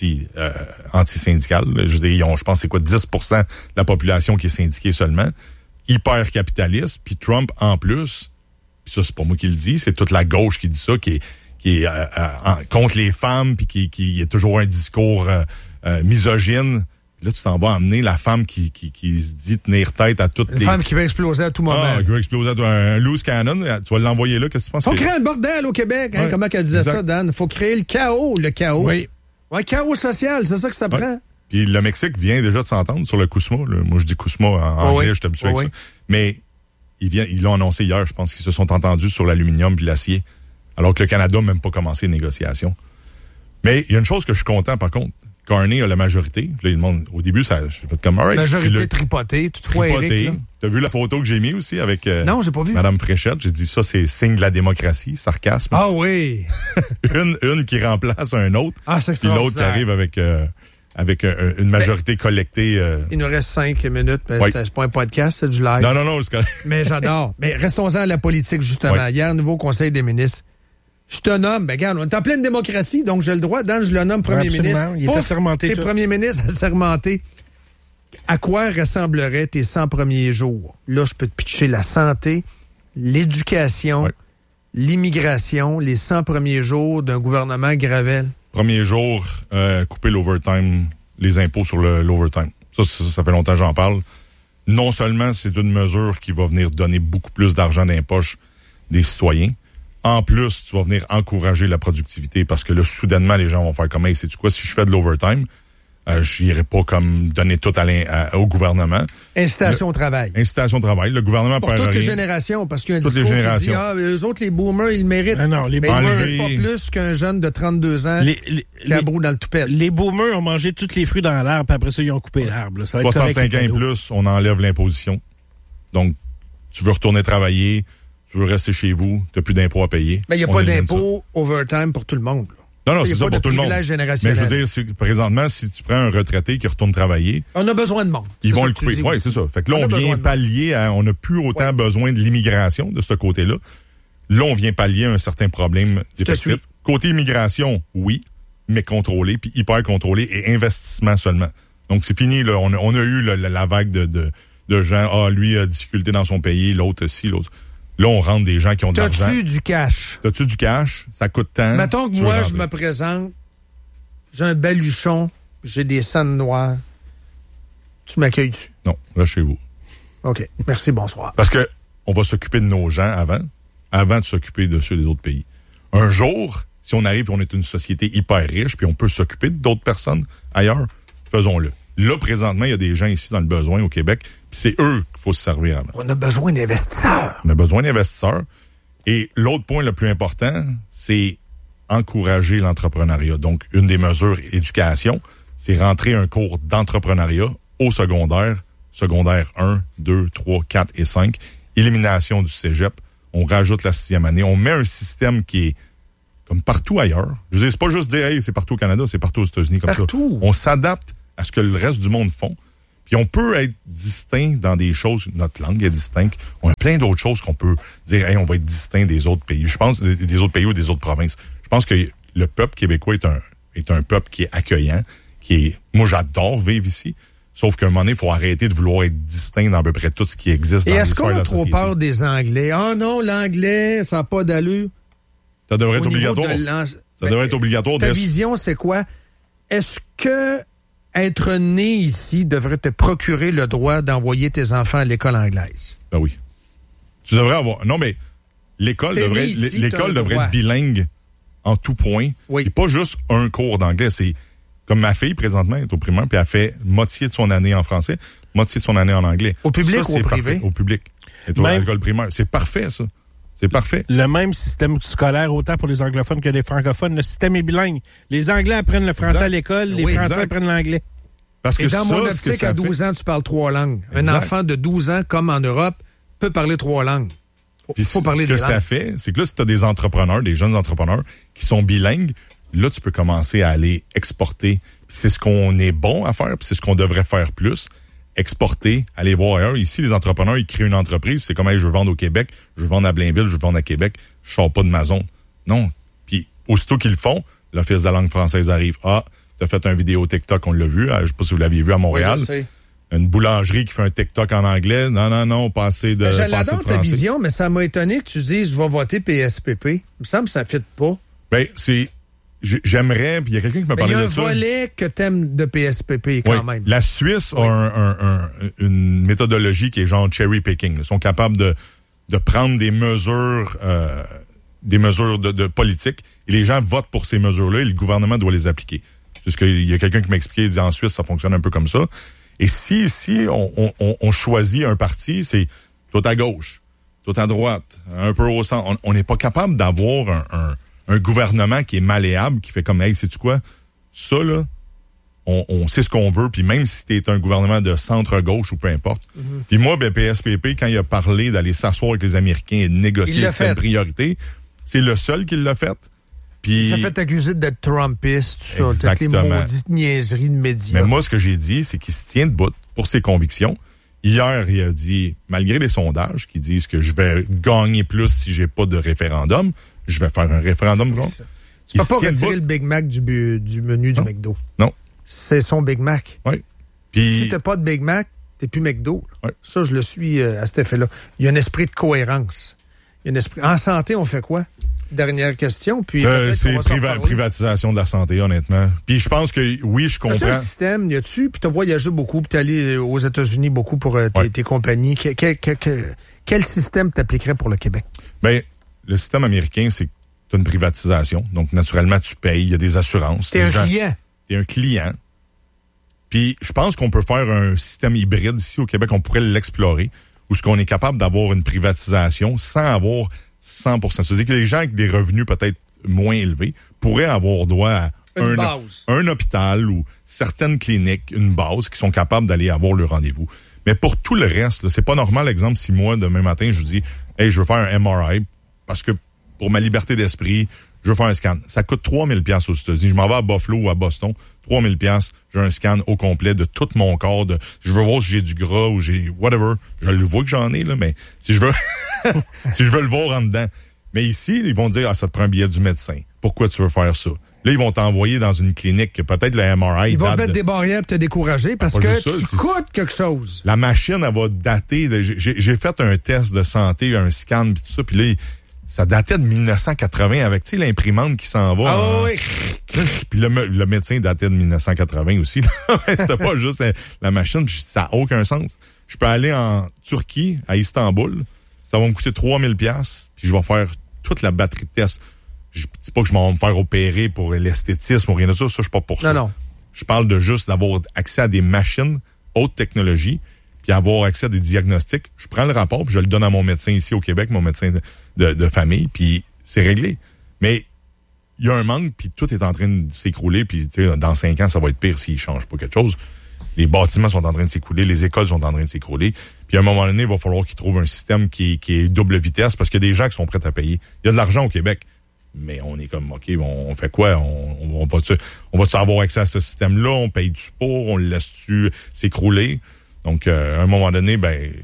anti-syndicales. Je veux dire, ils ont, je pense, c'est quoi, 10% de la population qui est syndiquée seulement. Hyper capitaliste. Puis Trump, en plus, puis ça, c'est pas moi qui le dis, c'est toute la gauche qui dit ça, qui est contre les femmes, puis qui est toujours un discours misogyne. Là, tu t'en vas amener la femme qui se dit tenir tête à toutes les... Une femme qui va exploser à tout moment. Qui va exploser à tout un loose cannon. Tu vas l'envoyer là, qu'est-ce que tu penses? Faut créer un bordel au Québec, hein? Ouais. Comment qu'elle disait ça, Dan? Faut créer le chaos. Oui. Ouais, chaos social, c'est ça que ça prend. Puis le Mexique vient déjà de s'entendre sur le CUSMA. Moi, je dis CUSMA en anglais, je suis habitué avec ça. Mais ils l'ont annoncé hier, je pense qu'ils se sont entendus sur l'aluminium puis l'acier. Alors que le Canada n'a même pas commencé les négociations. Mais il y a une chose que je suis content, par contre. Carney a la majorité. Là, le monde, au début, ça j'ai fait comme... Right. Majorité tripotée. Toutefois, Éric. T'as vu la photo que j'ai mise aussi avec non, j'ai pas vu. Mme Fréchette? J'ai dit ça, c'est signe de la démocratie, sarcasme. Ah oui! une qui remplace un autre. Ah, c'est puis l'autre qui arrive avec une majorité collectée. Il nous reste 5 minutes. C'est pas un podcast, c'est du live. Non, c'est correct. Mais j'adore. Mais restons-en à la politique, justement. Ouais. Hier, nouveau Conseil des ministres. Je te nomme, regarde, on est en pleine démocratie, donc j'ai le droit, Dan, je le nomme premier ministre. Il est assermenté. T'es premier ministre assermenté. À quoi ressembleraient tes 100 premiers jours? Là, je peux te pitcher la santé, l'éducation, l'immigration, les 100 premiers jours d'un gouvernement Gravel. Premier jour, couper l'overtime, les impôts sur l'overtime. Ça fait longtemps que j'en parle. Non seulement c'est une mesure qui va venir donner beaucoup plus d'argent dans les poches des citoyens, en plus, tu vas venir encourager la productivité parce que là, soudainement, les gens vont faire comme, hey, sais-tu quoi, si je fais de l'overtime, je n'irai pas comme donner tout au gouvernement. Incitation au travail. Incitation au travail. Le gouvernement pour toutes les générations, parce qu'il y a un discours qui dit, eux autres, les boomers, ils le méritent. Non, les boomers ne méritent pas plus qu'un jeune de 32 ans qui a brou dans le toupette. Les boomers ont mangé tous les fruits dans l'arbre, puis après ça, ils ont coupé l'arbre. Là. Ça va 65 ans et plus, on enlève l'imposition. Donc, tu veux retourner travailler, tu veux rester chez vous, tu n'as plus d'impôts à payer. Mais il n'y a pas d'impôt overtime pour tout le monde. Là. Non, c'est ça pour tout le monde. Mais je veux dire, présentement, si tu prends un retraité qui retourne travailler... On a besoin de monde. Ils vont le couper. Oui, c'est ça. Fait que là, on vient pallier on n'a plus autant besoin de l'immigration de ce côté-là. Là, on vient pallier un certain problème d'effectif. Côté immigration, oui, mais contrôlé, puis hyper contrôlé et investissement seulement. Donc, c'est fini. Là. On a eu la vague de gens, lui a difficulté dans son pays, l'autre ci, l'autre... Là, on rentre des gens qui ont de l'argent. T'as-tu du cash? T'as-tu du cash? Ça coûte tant. Mettons que moi, je me présente, j'ai un baluchon, j'ai des scènes noires. Tu m'accueilles-tu? Non, là, chez vous. OK. Merci, bonsoir. Parce que on va s'occuper de nos gens avant de s'occuper de ceux des autres pays. un jour, si on arrive et on est une société hyper riche, puis on peut s'occuper d'autres personnes ailleurs, faisons-le. Là, présentement, il y a des gens ici dans le besoin au Québec, puis c'est eux qu'il faut se servir. On a besoin d'investisseurs. On a besoin d'investisseurs. Et l'autre point le plus important, c'est encourager l'entrepreneuriat. Donc, une des mesures éducation, c'est rentrer un cours d'entrepreneuriat au secondaire 1, 2, 3, 4 et 5, élimination du cégep. On rajoute la 6e année. On met un système qui est comme partout ailleurs. Je veux dire, c'est pas juste dire, hey, c'est partout au Canada, c'est partout aux États-Unis comme partout. Ça. On s'adapte à ce que le reste du monde font. Puis on peut être distinct dans des choses. Notre langue est distincte. On a plein d'autres choses qu'on peut dire, hey, on va être distinct des autres pays. Je pense, des autres pays ou des autres provinces. Je pense que le peuple québécois est un peuple qui est accueillant, moi, j'adore vivre ici. Sauf qu'à un moment donné, il faut arrêter de vouloir être distinct dans à peu près tout ce qui existe dans l'histoire de la société. Et est-ce qu'on a trop peur des Anglais? Ah non, l'anglais, ça n'a pas d'allure. Ça devrait être obligatoire. Ça devrait être obligatoire. Ta vision, c'est quoi? Est-ce que être né ici devrait te procurer le droit d'envoyer tes enfants à l'école anglaise? Ben oui. Tu devrais avoir... Non, mais l'école devrait être bilingue en tout point. Oui. Et pas juste un cours d'anglais. C'est comme ma fille, présentement, est au primaire, puis elle fait moitié de son année en français, moitié de son année en anglais. Au public ou au privé? Au public. Elle est à l'école primaire. C'est parfait, ça. C'est parfait. Le même système scolaire, autant pour les anglophones que les francophones. Le système est bilingue. Les Anglais apprennent le français à l'école, les Français apprennent l'anglais. Parce que dans mon optique, à 12 ans, tu parles 3 langues. Exact. Un enfant de 12 ans, comme en Europe, peut parler 3 langues. Faut parler des langues. Ce que ça fait, c'est que là, si tu as des entrepreneurs, des jeunes entrepreneurs qui sont bilingues, là, tu peux commencer à aller exporter. Puis c'est ce qu'on est bon à faire, puis c'est ce qu'on devrait faire plus. Exporter, aller voir ailleurs. Ici, les entrepreneurs, ils créent une entreprise. C'est comme, hey, je veux vendre au Québec, je veux vendre à Blainville, je veux vendre à Québec. Je sors pas de ma zone. Non. Puis, aussitôt qu'ils le font, l'Office de la langue française arrive. Ah, t'as fait un vidéo TikTok, on l'a vu. Je sais pas si vous l'aviez vu à Montréal. Oui, je sais. Une boulangerie qui fait un TikTok en anglais. Non, passer de j'adore ta vision, mais ça m'a étonné que tu dises, je vais voter PSPP. Il me semble que ça ne fit pas. Ben, j'aimerais, puis il y a quelqu'un qui m'a parlé de ça. Il y a un volet que t'aimes de PSPP quand même. La Suisse a une méthodologie qui est genre cherry picking. Ils sont capables de prendre des mesures de politique et les gens votent pour ces mesures-là et le gouvernement doit les appliquer. C'est ce qu'il y a quelqu'un qui m'a expliqué, il dit en Suisse, ça fonctionne un peu comme ça. Et si on choisit un parti, c'est tout à gauche, tout à droite, un peu au centre. On n'est pas capable d'avoir un gouvernement qui est malléable, qui fait comme, hey, sais-tu quoi? Ça, là, on sait ce qu'on veut, puis même si t'es un gouvernement de centre-gauche ou peu importe. Mm-hmm. Puis moi, ben, PSPP, quand il a parlé d'aller s'asseoir avec les Américains et de négocier cette priorité, c'est le seul qui l'a fait. Puis, il s'est fait accuser d'être Trumpiste, tout ça, toutes les maudites niaiseries de médias. Mais moi, ce que j'ai dit, c'est qu'il se tient debout pour ses convictions. Hier, il a dit, malgré les sondages qui disent que je vais gagner plus si j'ai pas de référendum, je vais faire un référendum. Tu peux pas retirer le Big Mac du menu du McDo. Non. C'est son Big Mac. Oui. Puis si t'as pas de Big Mac, t'es plus McDo. Oui. Ça, je le suis à cet effet-là. Il y a un esprit de cohérence. En santé, on fait quoi? Dernière question, puis c'est privatisation de la santé, honnêtement. Puis je pense que, oui, je comprends. As-tu un système, y a-tu, puis t'as voyagé beaucoup, puis t'es allé aux États-Unis beaucoup pour tes compagnies. Quel système t'appliquerait pour le Québec? Ben, le système américain, c'est que t'as une privatisation. Donc, naturellement, tu payes, il y a des assurances. T'es un client. T'es un client. Puis je pense qu'on peut faire un système hybride ici au Québec, on pourrait l'explorer, où ce qu'on est capable d'avoir une privatisation sans avoir 100%. C'est-à-dire que les gens avec des revenus peut-être moins élevés pourraient avoir droit à un hôpital ou certaines cliniques, une base, qui sont capables d'aller avoir le rendez-vous. Mais pour tout le reste, là, c'est pas normal, exemple, si moi, demain matin, je vous dis, hey, je veux faire un MRI parce que pour ma liberté d'esprit, je veux faire un scan. Ça coûte 3 000 $ aux États-Unis. Je m'en vais à Buffalo ou à Boston, 3 000 $, j'ai un scan au complet de tout mon corps. Je veux voir si j'ai du gras ou j'ai whatever. Je le vois que j'en ai, là, mais si je veux si je veux le voir en dedans. Mais ici, ils vont dire, ça te prend un billet du médecin. Pourquoi tu veux faire ça? Là, ils vont t'envoyer dans une clinique que peut-être le MRI... Ils vont te mettre des barrières pour te décourager parce que tu coûtes quelque chose. La machine, elle va dater... J'ai fait un test de santé, un scan, puis tout ça, puis là... Ça datait de 1980 avec, tu sais, l'imprimante qui s'en va. Ah oui! Puis le médecin datait de 1980 aussi. C'était pas juste la machine, puis ça n'a aucun sens. Je peux aller en Turquie, à Istanbul, ça va me coûter 3 000 $, puis je vais faire toute la batterie de tests. Je dis pas que je m'en vais me faire opérer pour l'esthétisme ou rien de ça. Ça, je suis pas pour ça. Non. Je parle de juste d'avoir accès à des machines, haute technologie, puis avoir accès à des diagnostics. Je prends le rapport, puis je le donne à mon médecin ici au Québec, mon médecin de famille, puis c'est réglé. Mais il y a un manque, puis tout est en train de s'écrouler, puis dans 5 ans, ça va être pire s'ils changent pas quelque chose. Les bâtiments sont en train de s'écrouler, les écoles sont en train de s'écrouler. Puis à un moment donné, il va falloir qu'ils trouvent un système qui est double vitesse, parce qu'il y a des gens qui sont prêts à payer. Il y a de l'argent au Québec. Mais on est comme, OK, on fait quoi? On va-tu avoir accès à ce système-là? On paye-tu pour? On le laisse-tu s'écrouler? Donc, à un moment donné,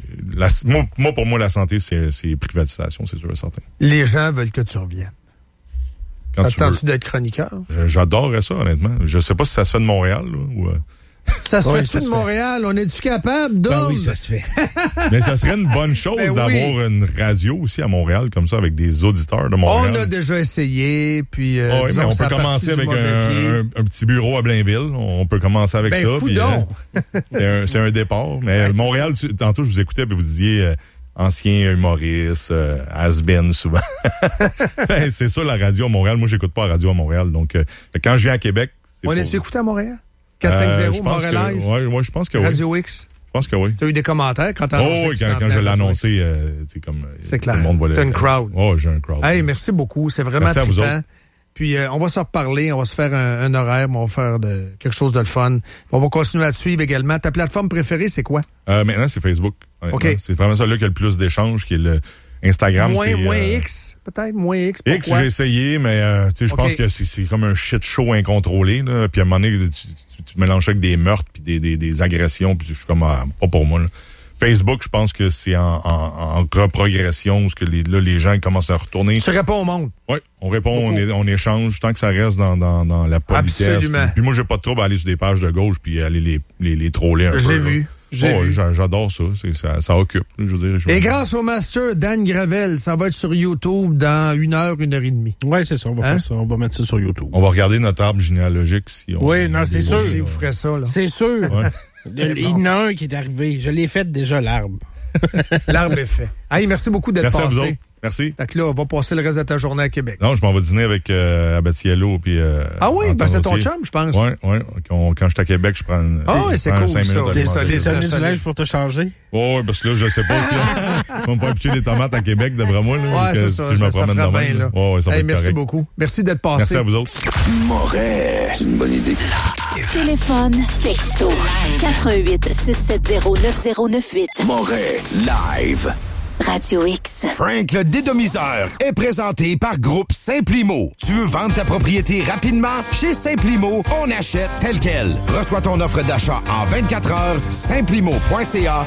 pour moi, la santé, c'est privatisation, c'est sûr et certain. Les gens veulent que tu reviennes. Attends-tu d'être chroniqueur? J'adorerais ça, honnêtement. Je sais pas si ça se fait de Montréal, là, ou... Ça se fait-tu de Montréal? On est-tu capable, Ben oui, ça se fait. Mais ça serait une bonne chose d'avoir une radio aussi à Montréal, comme ça, avec des auditeurs de Montréal. On a déjà essayé, puis... mais on peut commencer avec un petit bureau à Blainville. On peut commencer avec ça. Puis, c'est un départ. Mais Montréal, tantôt, je vous écoutais, puis vous disiez... ancien humoriste, has-been souvent. C'est ça, la radio à Montréal. Moi, j'écoute pas la radio à Montréal. Donc, quand je viens à Québec... On est-tu écouté à Montréal? 450 Montréal Live? Oui, je pense que oui. Radio X? Je pense que oui. Tu as eu des commentaires quand tu as annoncé? Oui, quand je l'ai annoncé, c'est clair. Tout le monde voit t'as une crowd. Oui, j'ai un crowd. Hey, merci beaucoup. C'est vraiment trippant. Puis on va se reparler, on va se faire un horaire, on va faire quelque chose de le fun. On va continuer à te suivre également. Ta plateforme préférée, c'est quoi? Maintenant, c'est Facebook. OK. C'est vraiment ça là qui a le plus d'échanges, qui est le Instagram. Moins X, peut-être? Moins X, pourquoi? X, j'ai essayé, mais je pense que c'est comme un shit show incontrôlé. Là. Puis à un moment donné, tu mélanges avec des meurtres puis des agressions, puis je suis comme, pas pour moi. Là. Facebook, je pense que c'est en reprogression, parce que les gens commencent à retourner. Tu réponds au monde. Oui, on répond, on échange, tant que ça reste dans la politesse. Absolument. Puis moi, j'ai pas de trouble à aller sur des pages de gauche puis aller les troller un peu. J'ai vu. J'adore ça. Ça occupe. Je veux dire, et grâce au master Dan Gravel, ça va être sur YouTube dans 1 heure, 1h30. Oui, c'est ça. On va faire ça. On va mettre ça sur YouTube. On va regarder notre arbre généalogique. Oui, non, c'est sûr. Si vous ferez ça, là. C'est sûr. Ouais. Il y en a un qui est arrivé. Je l'ai fait déjà, l'arbre. L'arbre est fait. Hey, merci beaucoup d'être passé. Merci à vous autres. Merci. Fait que là, on va passer le reste de ta journée à Québec. Non, je m'en vais dîner avec Abatiello puis ah oui, c'est ton chum, je pense. Oui. Quand je suis à Québec, je prends c'est cool, 5 minutes. Désolé, tu as mis du linge pour te changer? Oui, parce que là, je sais pas si on va me faire pitcher des tomates à Québec, d'après moi. Oui, c'est ça. Si je me promène demain, là. Ouais, ça va être merci correct. beaucoup. Merci d'être passé. Merci à vous autres. Moret. C'est une bonne idée. Téléphone, texto, 88-670-9098. Moret. Live. Radio X. Frank le dédomiseur est présenté par Groupe Simplimo. Tu veux vendre ta propriété rapidement? Chez Simplimo, on achète tel quel. Reçois ton offre d'achat en 24 heures. Simplimo.ca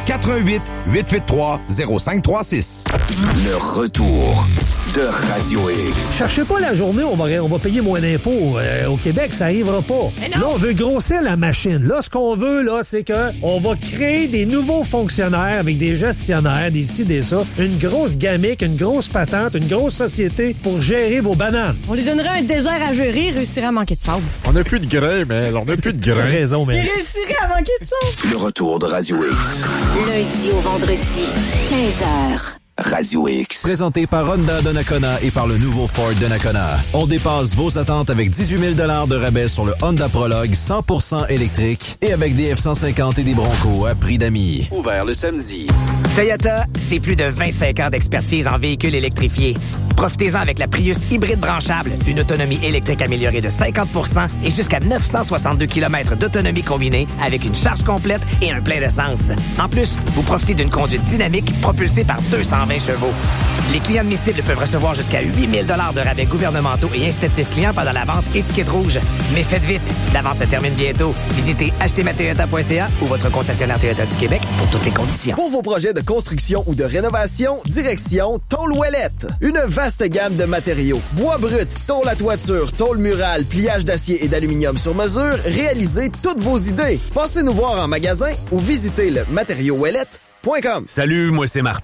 418-883-0536. Le retour de Radio X. Cherchez pas la journée où on va payer moins d'impôts au Québec, ça arrivera pas. Là, on veut grossir la machine. Là, ce qu'on veut, là, c'est que on va créer des nouveaux fonctionnaires avec des gestionnaires, des ci, des ça. Une grosse gamique, une grosse patente, une grosse société pour gérer vos bananes. On lui donnerait un désert à gérer, il réussirait à manquer de sable. On n'a plus de grains, mais on n'a plus de grains. T'as raison, mais... Il réussirait à manquer de sable. Le retour de Radio X. Lundi au vendredi, 15h. Radio X. Présenté par Honda Donnacona et par le nouveau Ford Donnacona. On dépasse vos attentes avec 18 000 $ de rabais sur le Honda Prologue 100% électrique et avec des F-150 et des Bronco à prix d'amis. Ouvert le samedi. Toyota, c'est plus de 25 ans d'expertise en véhicules électrifiés. Profitez-en avec la Prius hybride branchable, une autonomie électrique améliorée de 50% et jusqu'à 962 km d'autonomie combinée avec une charge complète et un plein d'essence. En plus, vous profitez d'une conduite dynamique propulsée par 220 chevaux. Les clients admissibles peuvent recevoir jusqu'à 8 000 $ de rabais gouvernementaux et incitatifs clients pendant la vente étiquette rouge. Mais faites vite, la vente se termine bientôt. Visitez achetezmatoyota.ca ou votre concessionnaire Toyota du Québec pour toutes les conditions. Pour vos projets de construction ou de rénovation, direction Tôle Ouellette. Une vaste gamme de matériaux. Bois brut, tôle à toiture, tôle murale, pliage d'acier et d'aluminium sur mesure, réalisez toutes vos idées. Passez nous voir en magasin ou visitez le matériauxouellette.com. Salut, moi c'est Martin.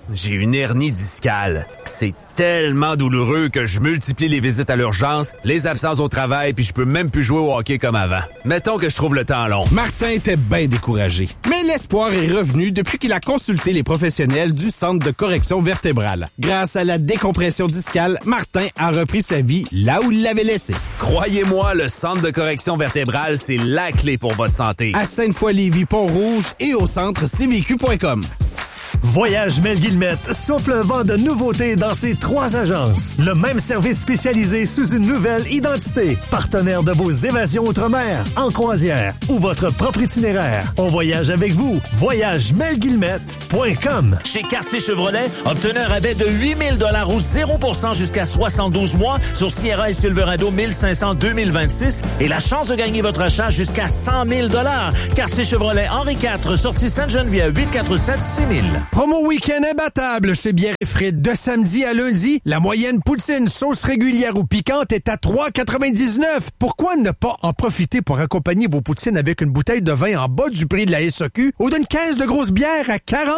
j'ai une hernie discale. C'est tellement douloureux que je multiplie les visites à l'urgence, les absences au travail, puis je peux même plus jouer au hockey comme avant. Mettons que je trouve le temps long. Martin était bien découragé. Mais l'espoir est revenu depuis qu'il a consulté les professionnels du Centre de correction vertébrale. Grâce à la décompression discale, Martin a repris sa vie là où il l'avait laissée. Croyez-moi, le Centre de correction vertébrale, c'est la clé pour votre santé. À Sainte-Foy-Lévis, Pont-Rouge et au centre cvq.com. Voyage Mel Guillemette souffle un vent de nouveautés dans ses 3 agences. Le même service spécialisé sous une nouvelle identité. Partenaire de vos évasions outre-mer, en croisière ou votre propre itinéraire. On voyage avec vous. VoyageMelGuillemette.com. Chez Quartier Chevrolet, obtenez un rabais de 8 000 $ ou 0% jusqu'à 72 mois sur Sierra et Silverado 1500 2026 et la chance de gagner votre achat jusqu'à 100 000 $. Quartier Chevrolet Henri IV, sortie Sainte-Geneviève, 847-6000. Promo week-end imbattable chez Bière et Frites. De samedi à lundi, la moyenne poutine sauce régulière ou piquante est à 3,99. Pourquoi ne pas en profiter pour accompagner vos poutines avec une bouteille de vin en bas du prix de la SAQ ou d'une caisse de grosse bière à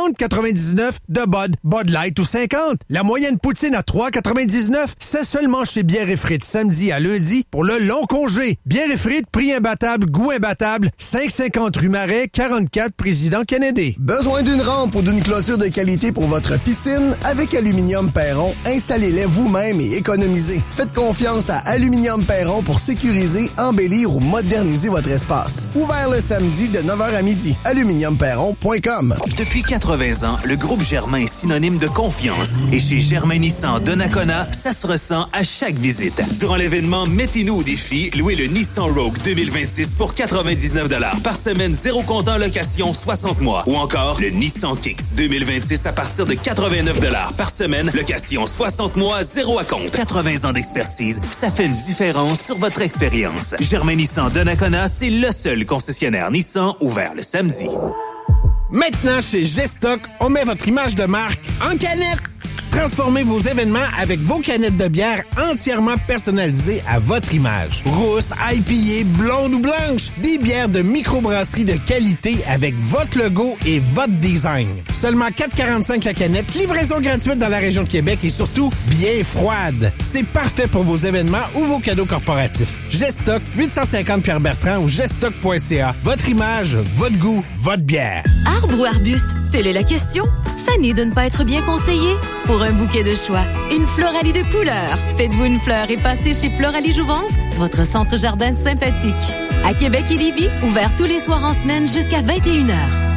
40,99 de Bud Light ou 50. La moyenne poutine à 3,99, c'est seulement chez Bière et Frites samedi à lundi pour le long congé. Bière et Frites, prix imbattable, goût imbattable, 550 rue Marais, 44 Président Kennedy. Besoin d'une rampe ou d'une clôture de qualité pour votre piscine? Avec Aluminium Perron, installez-les vous-même et économisez. Faites confiance à Aluminium Perron pour sécuriser, embellir ou moderniser votre espace. Ouvert le samedi de 9h à midi. aluminiumperron.com. Depuis 80 ans, le groupe Germain est synonyme de confiance. Et chez Germain Nissan de Nakona, ça se ressent à chaque visite. Durant l'événement Mettez-nous au défi, louez le Nissan Rogue 2026 pour 99 $ par semaine, 0 comptant location 60 mois. Ou encore le Nissan Kicks 2026 à partir de 89 $ par semaine, location 60 mois, 0 à compte. 80 ans d'expertise, ça fait une différence sur votre expérience. Germain Nissan de Nakona, c'est le seul concessionnaire Nissan ouvert le samedi. Maintenant, chez Gestock, on met votre image de marque en canette. Transformez vos événements avec vos canettes de bière entièrement personnalisées à votre image. Rousse, IPA, blonde ou blanche, des bières de microbrasserie de qualité avec votre logo et votre design. Seulement 4,45 la canette, livraison gratuite dans la région de Québec et surtout bien froide. C'est parfait pour vos événements ou vos cadeaux corporatifs. Gestock, 850 Pierre-Bertrand ou gestock.ca. Votre image, votre goût, votre bière. Arbre ou arbuste? Telle est la question. Fanny de ne pas être bien conseillée? Pour un bouquet de choix, une Floralie de couleurs. Faites-vous une fleur et passez chez Floralie Jouvence, votre centre jardin sympathique. À Québec et Lévis, ouvert tous les soirs en semaine jusqu'à 21h.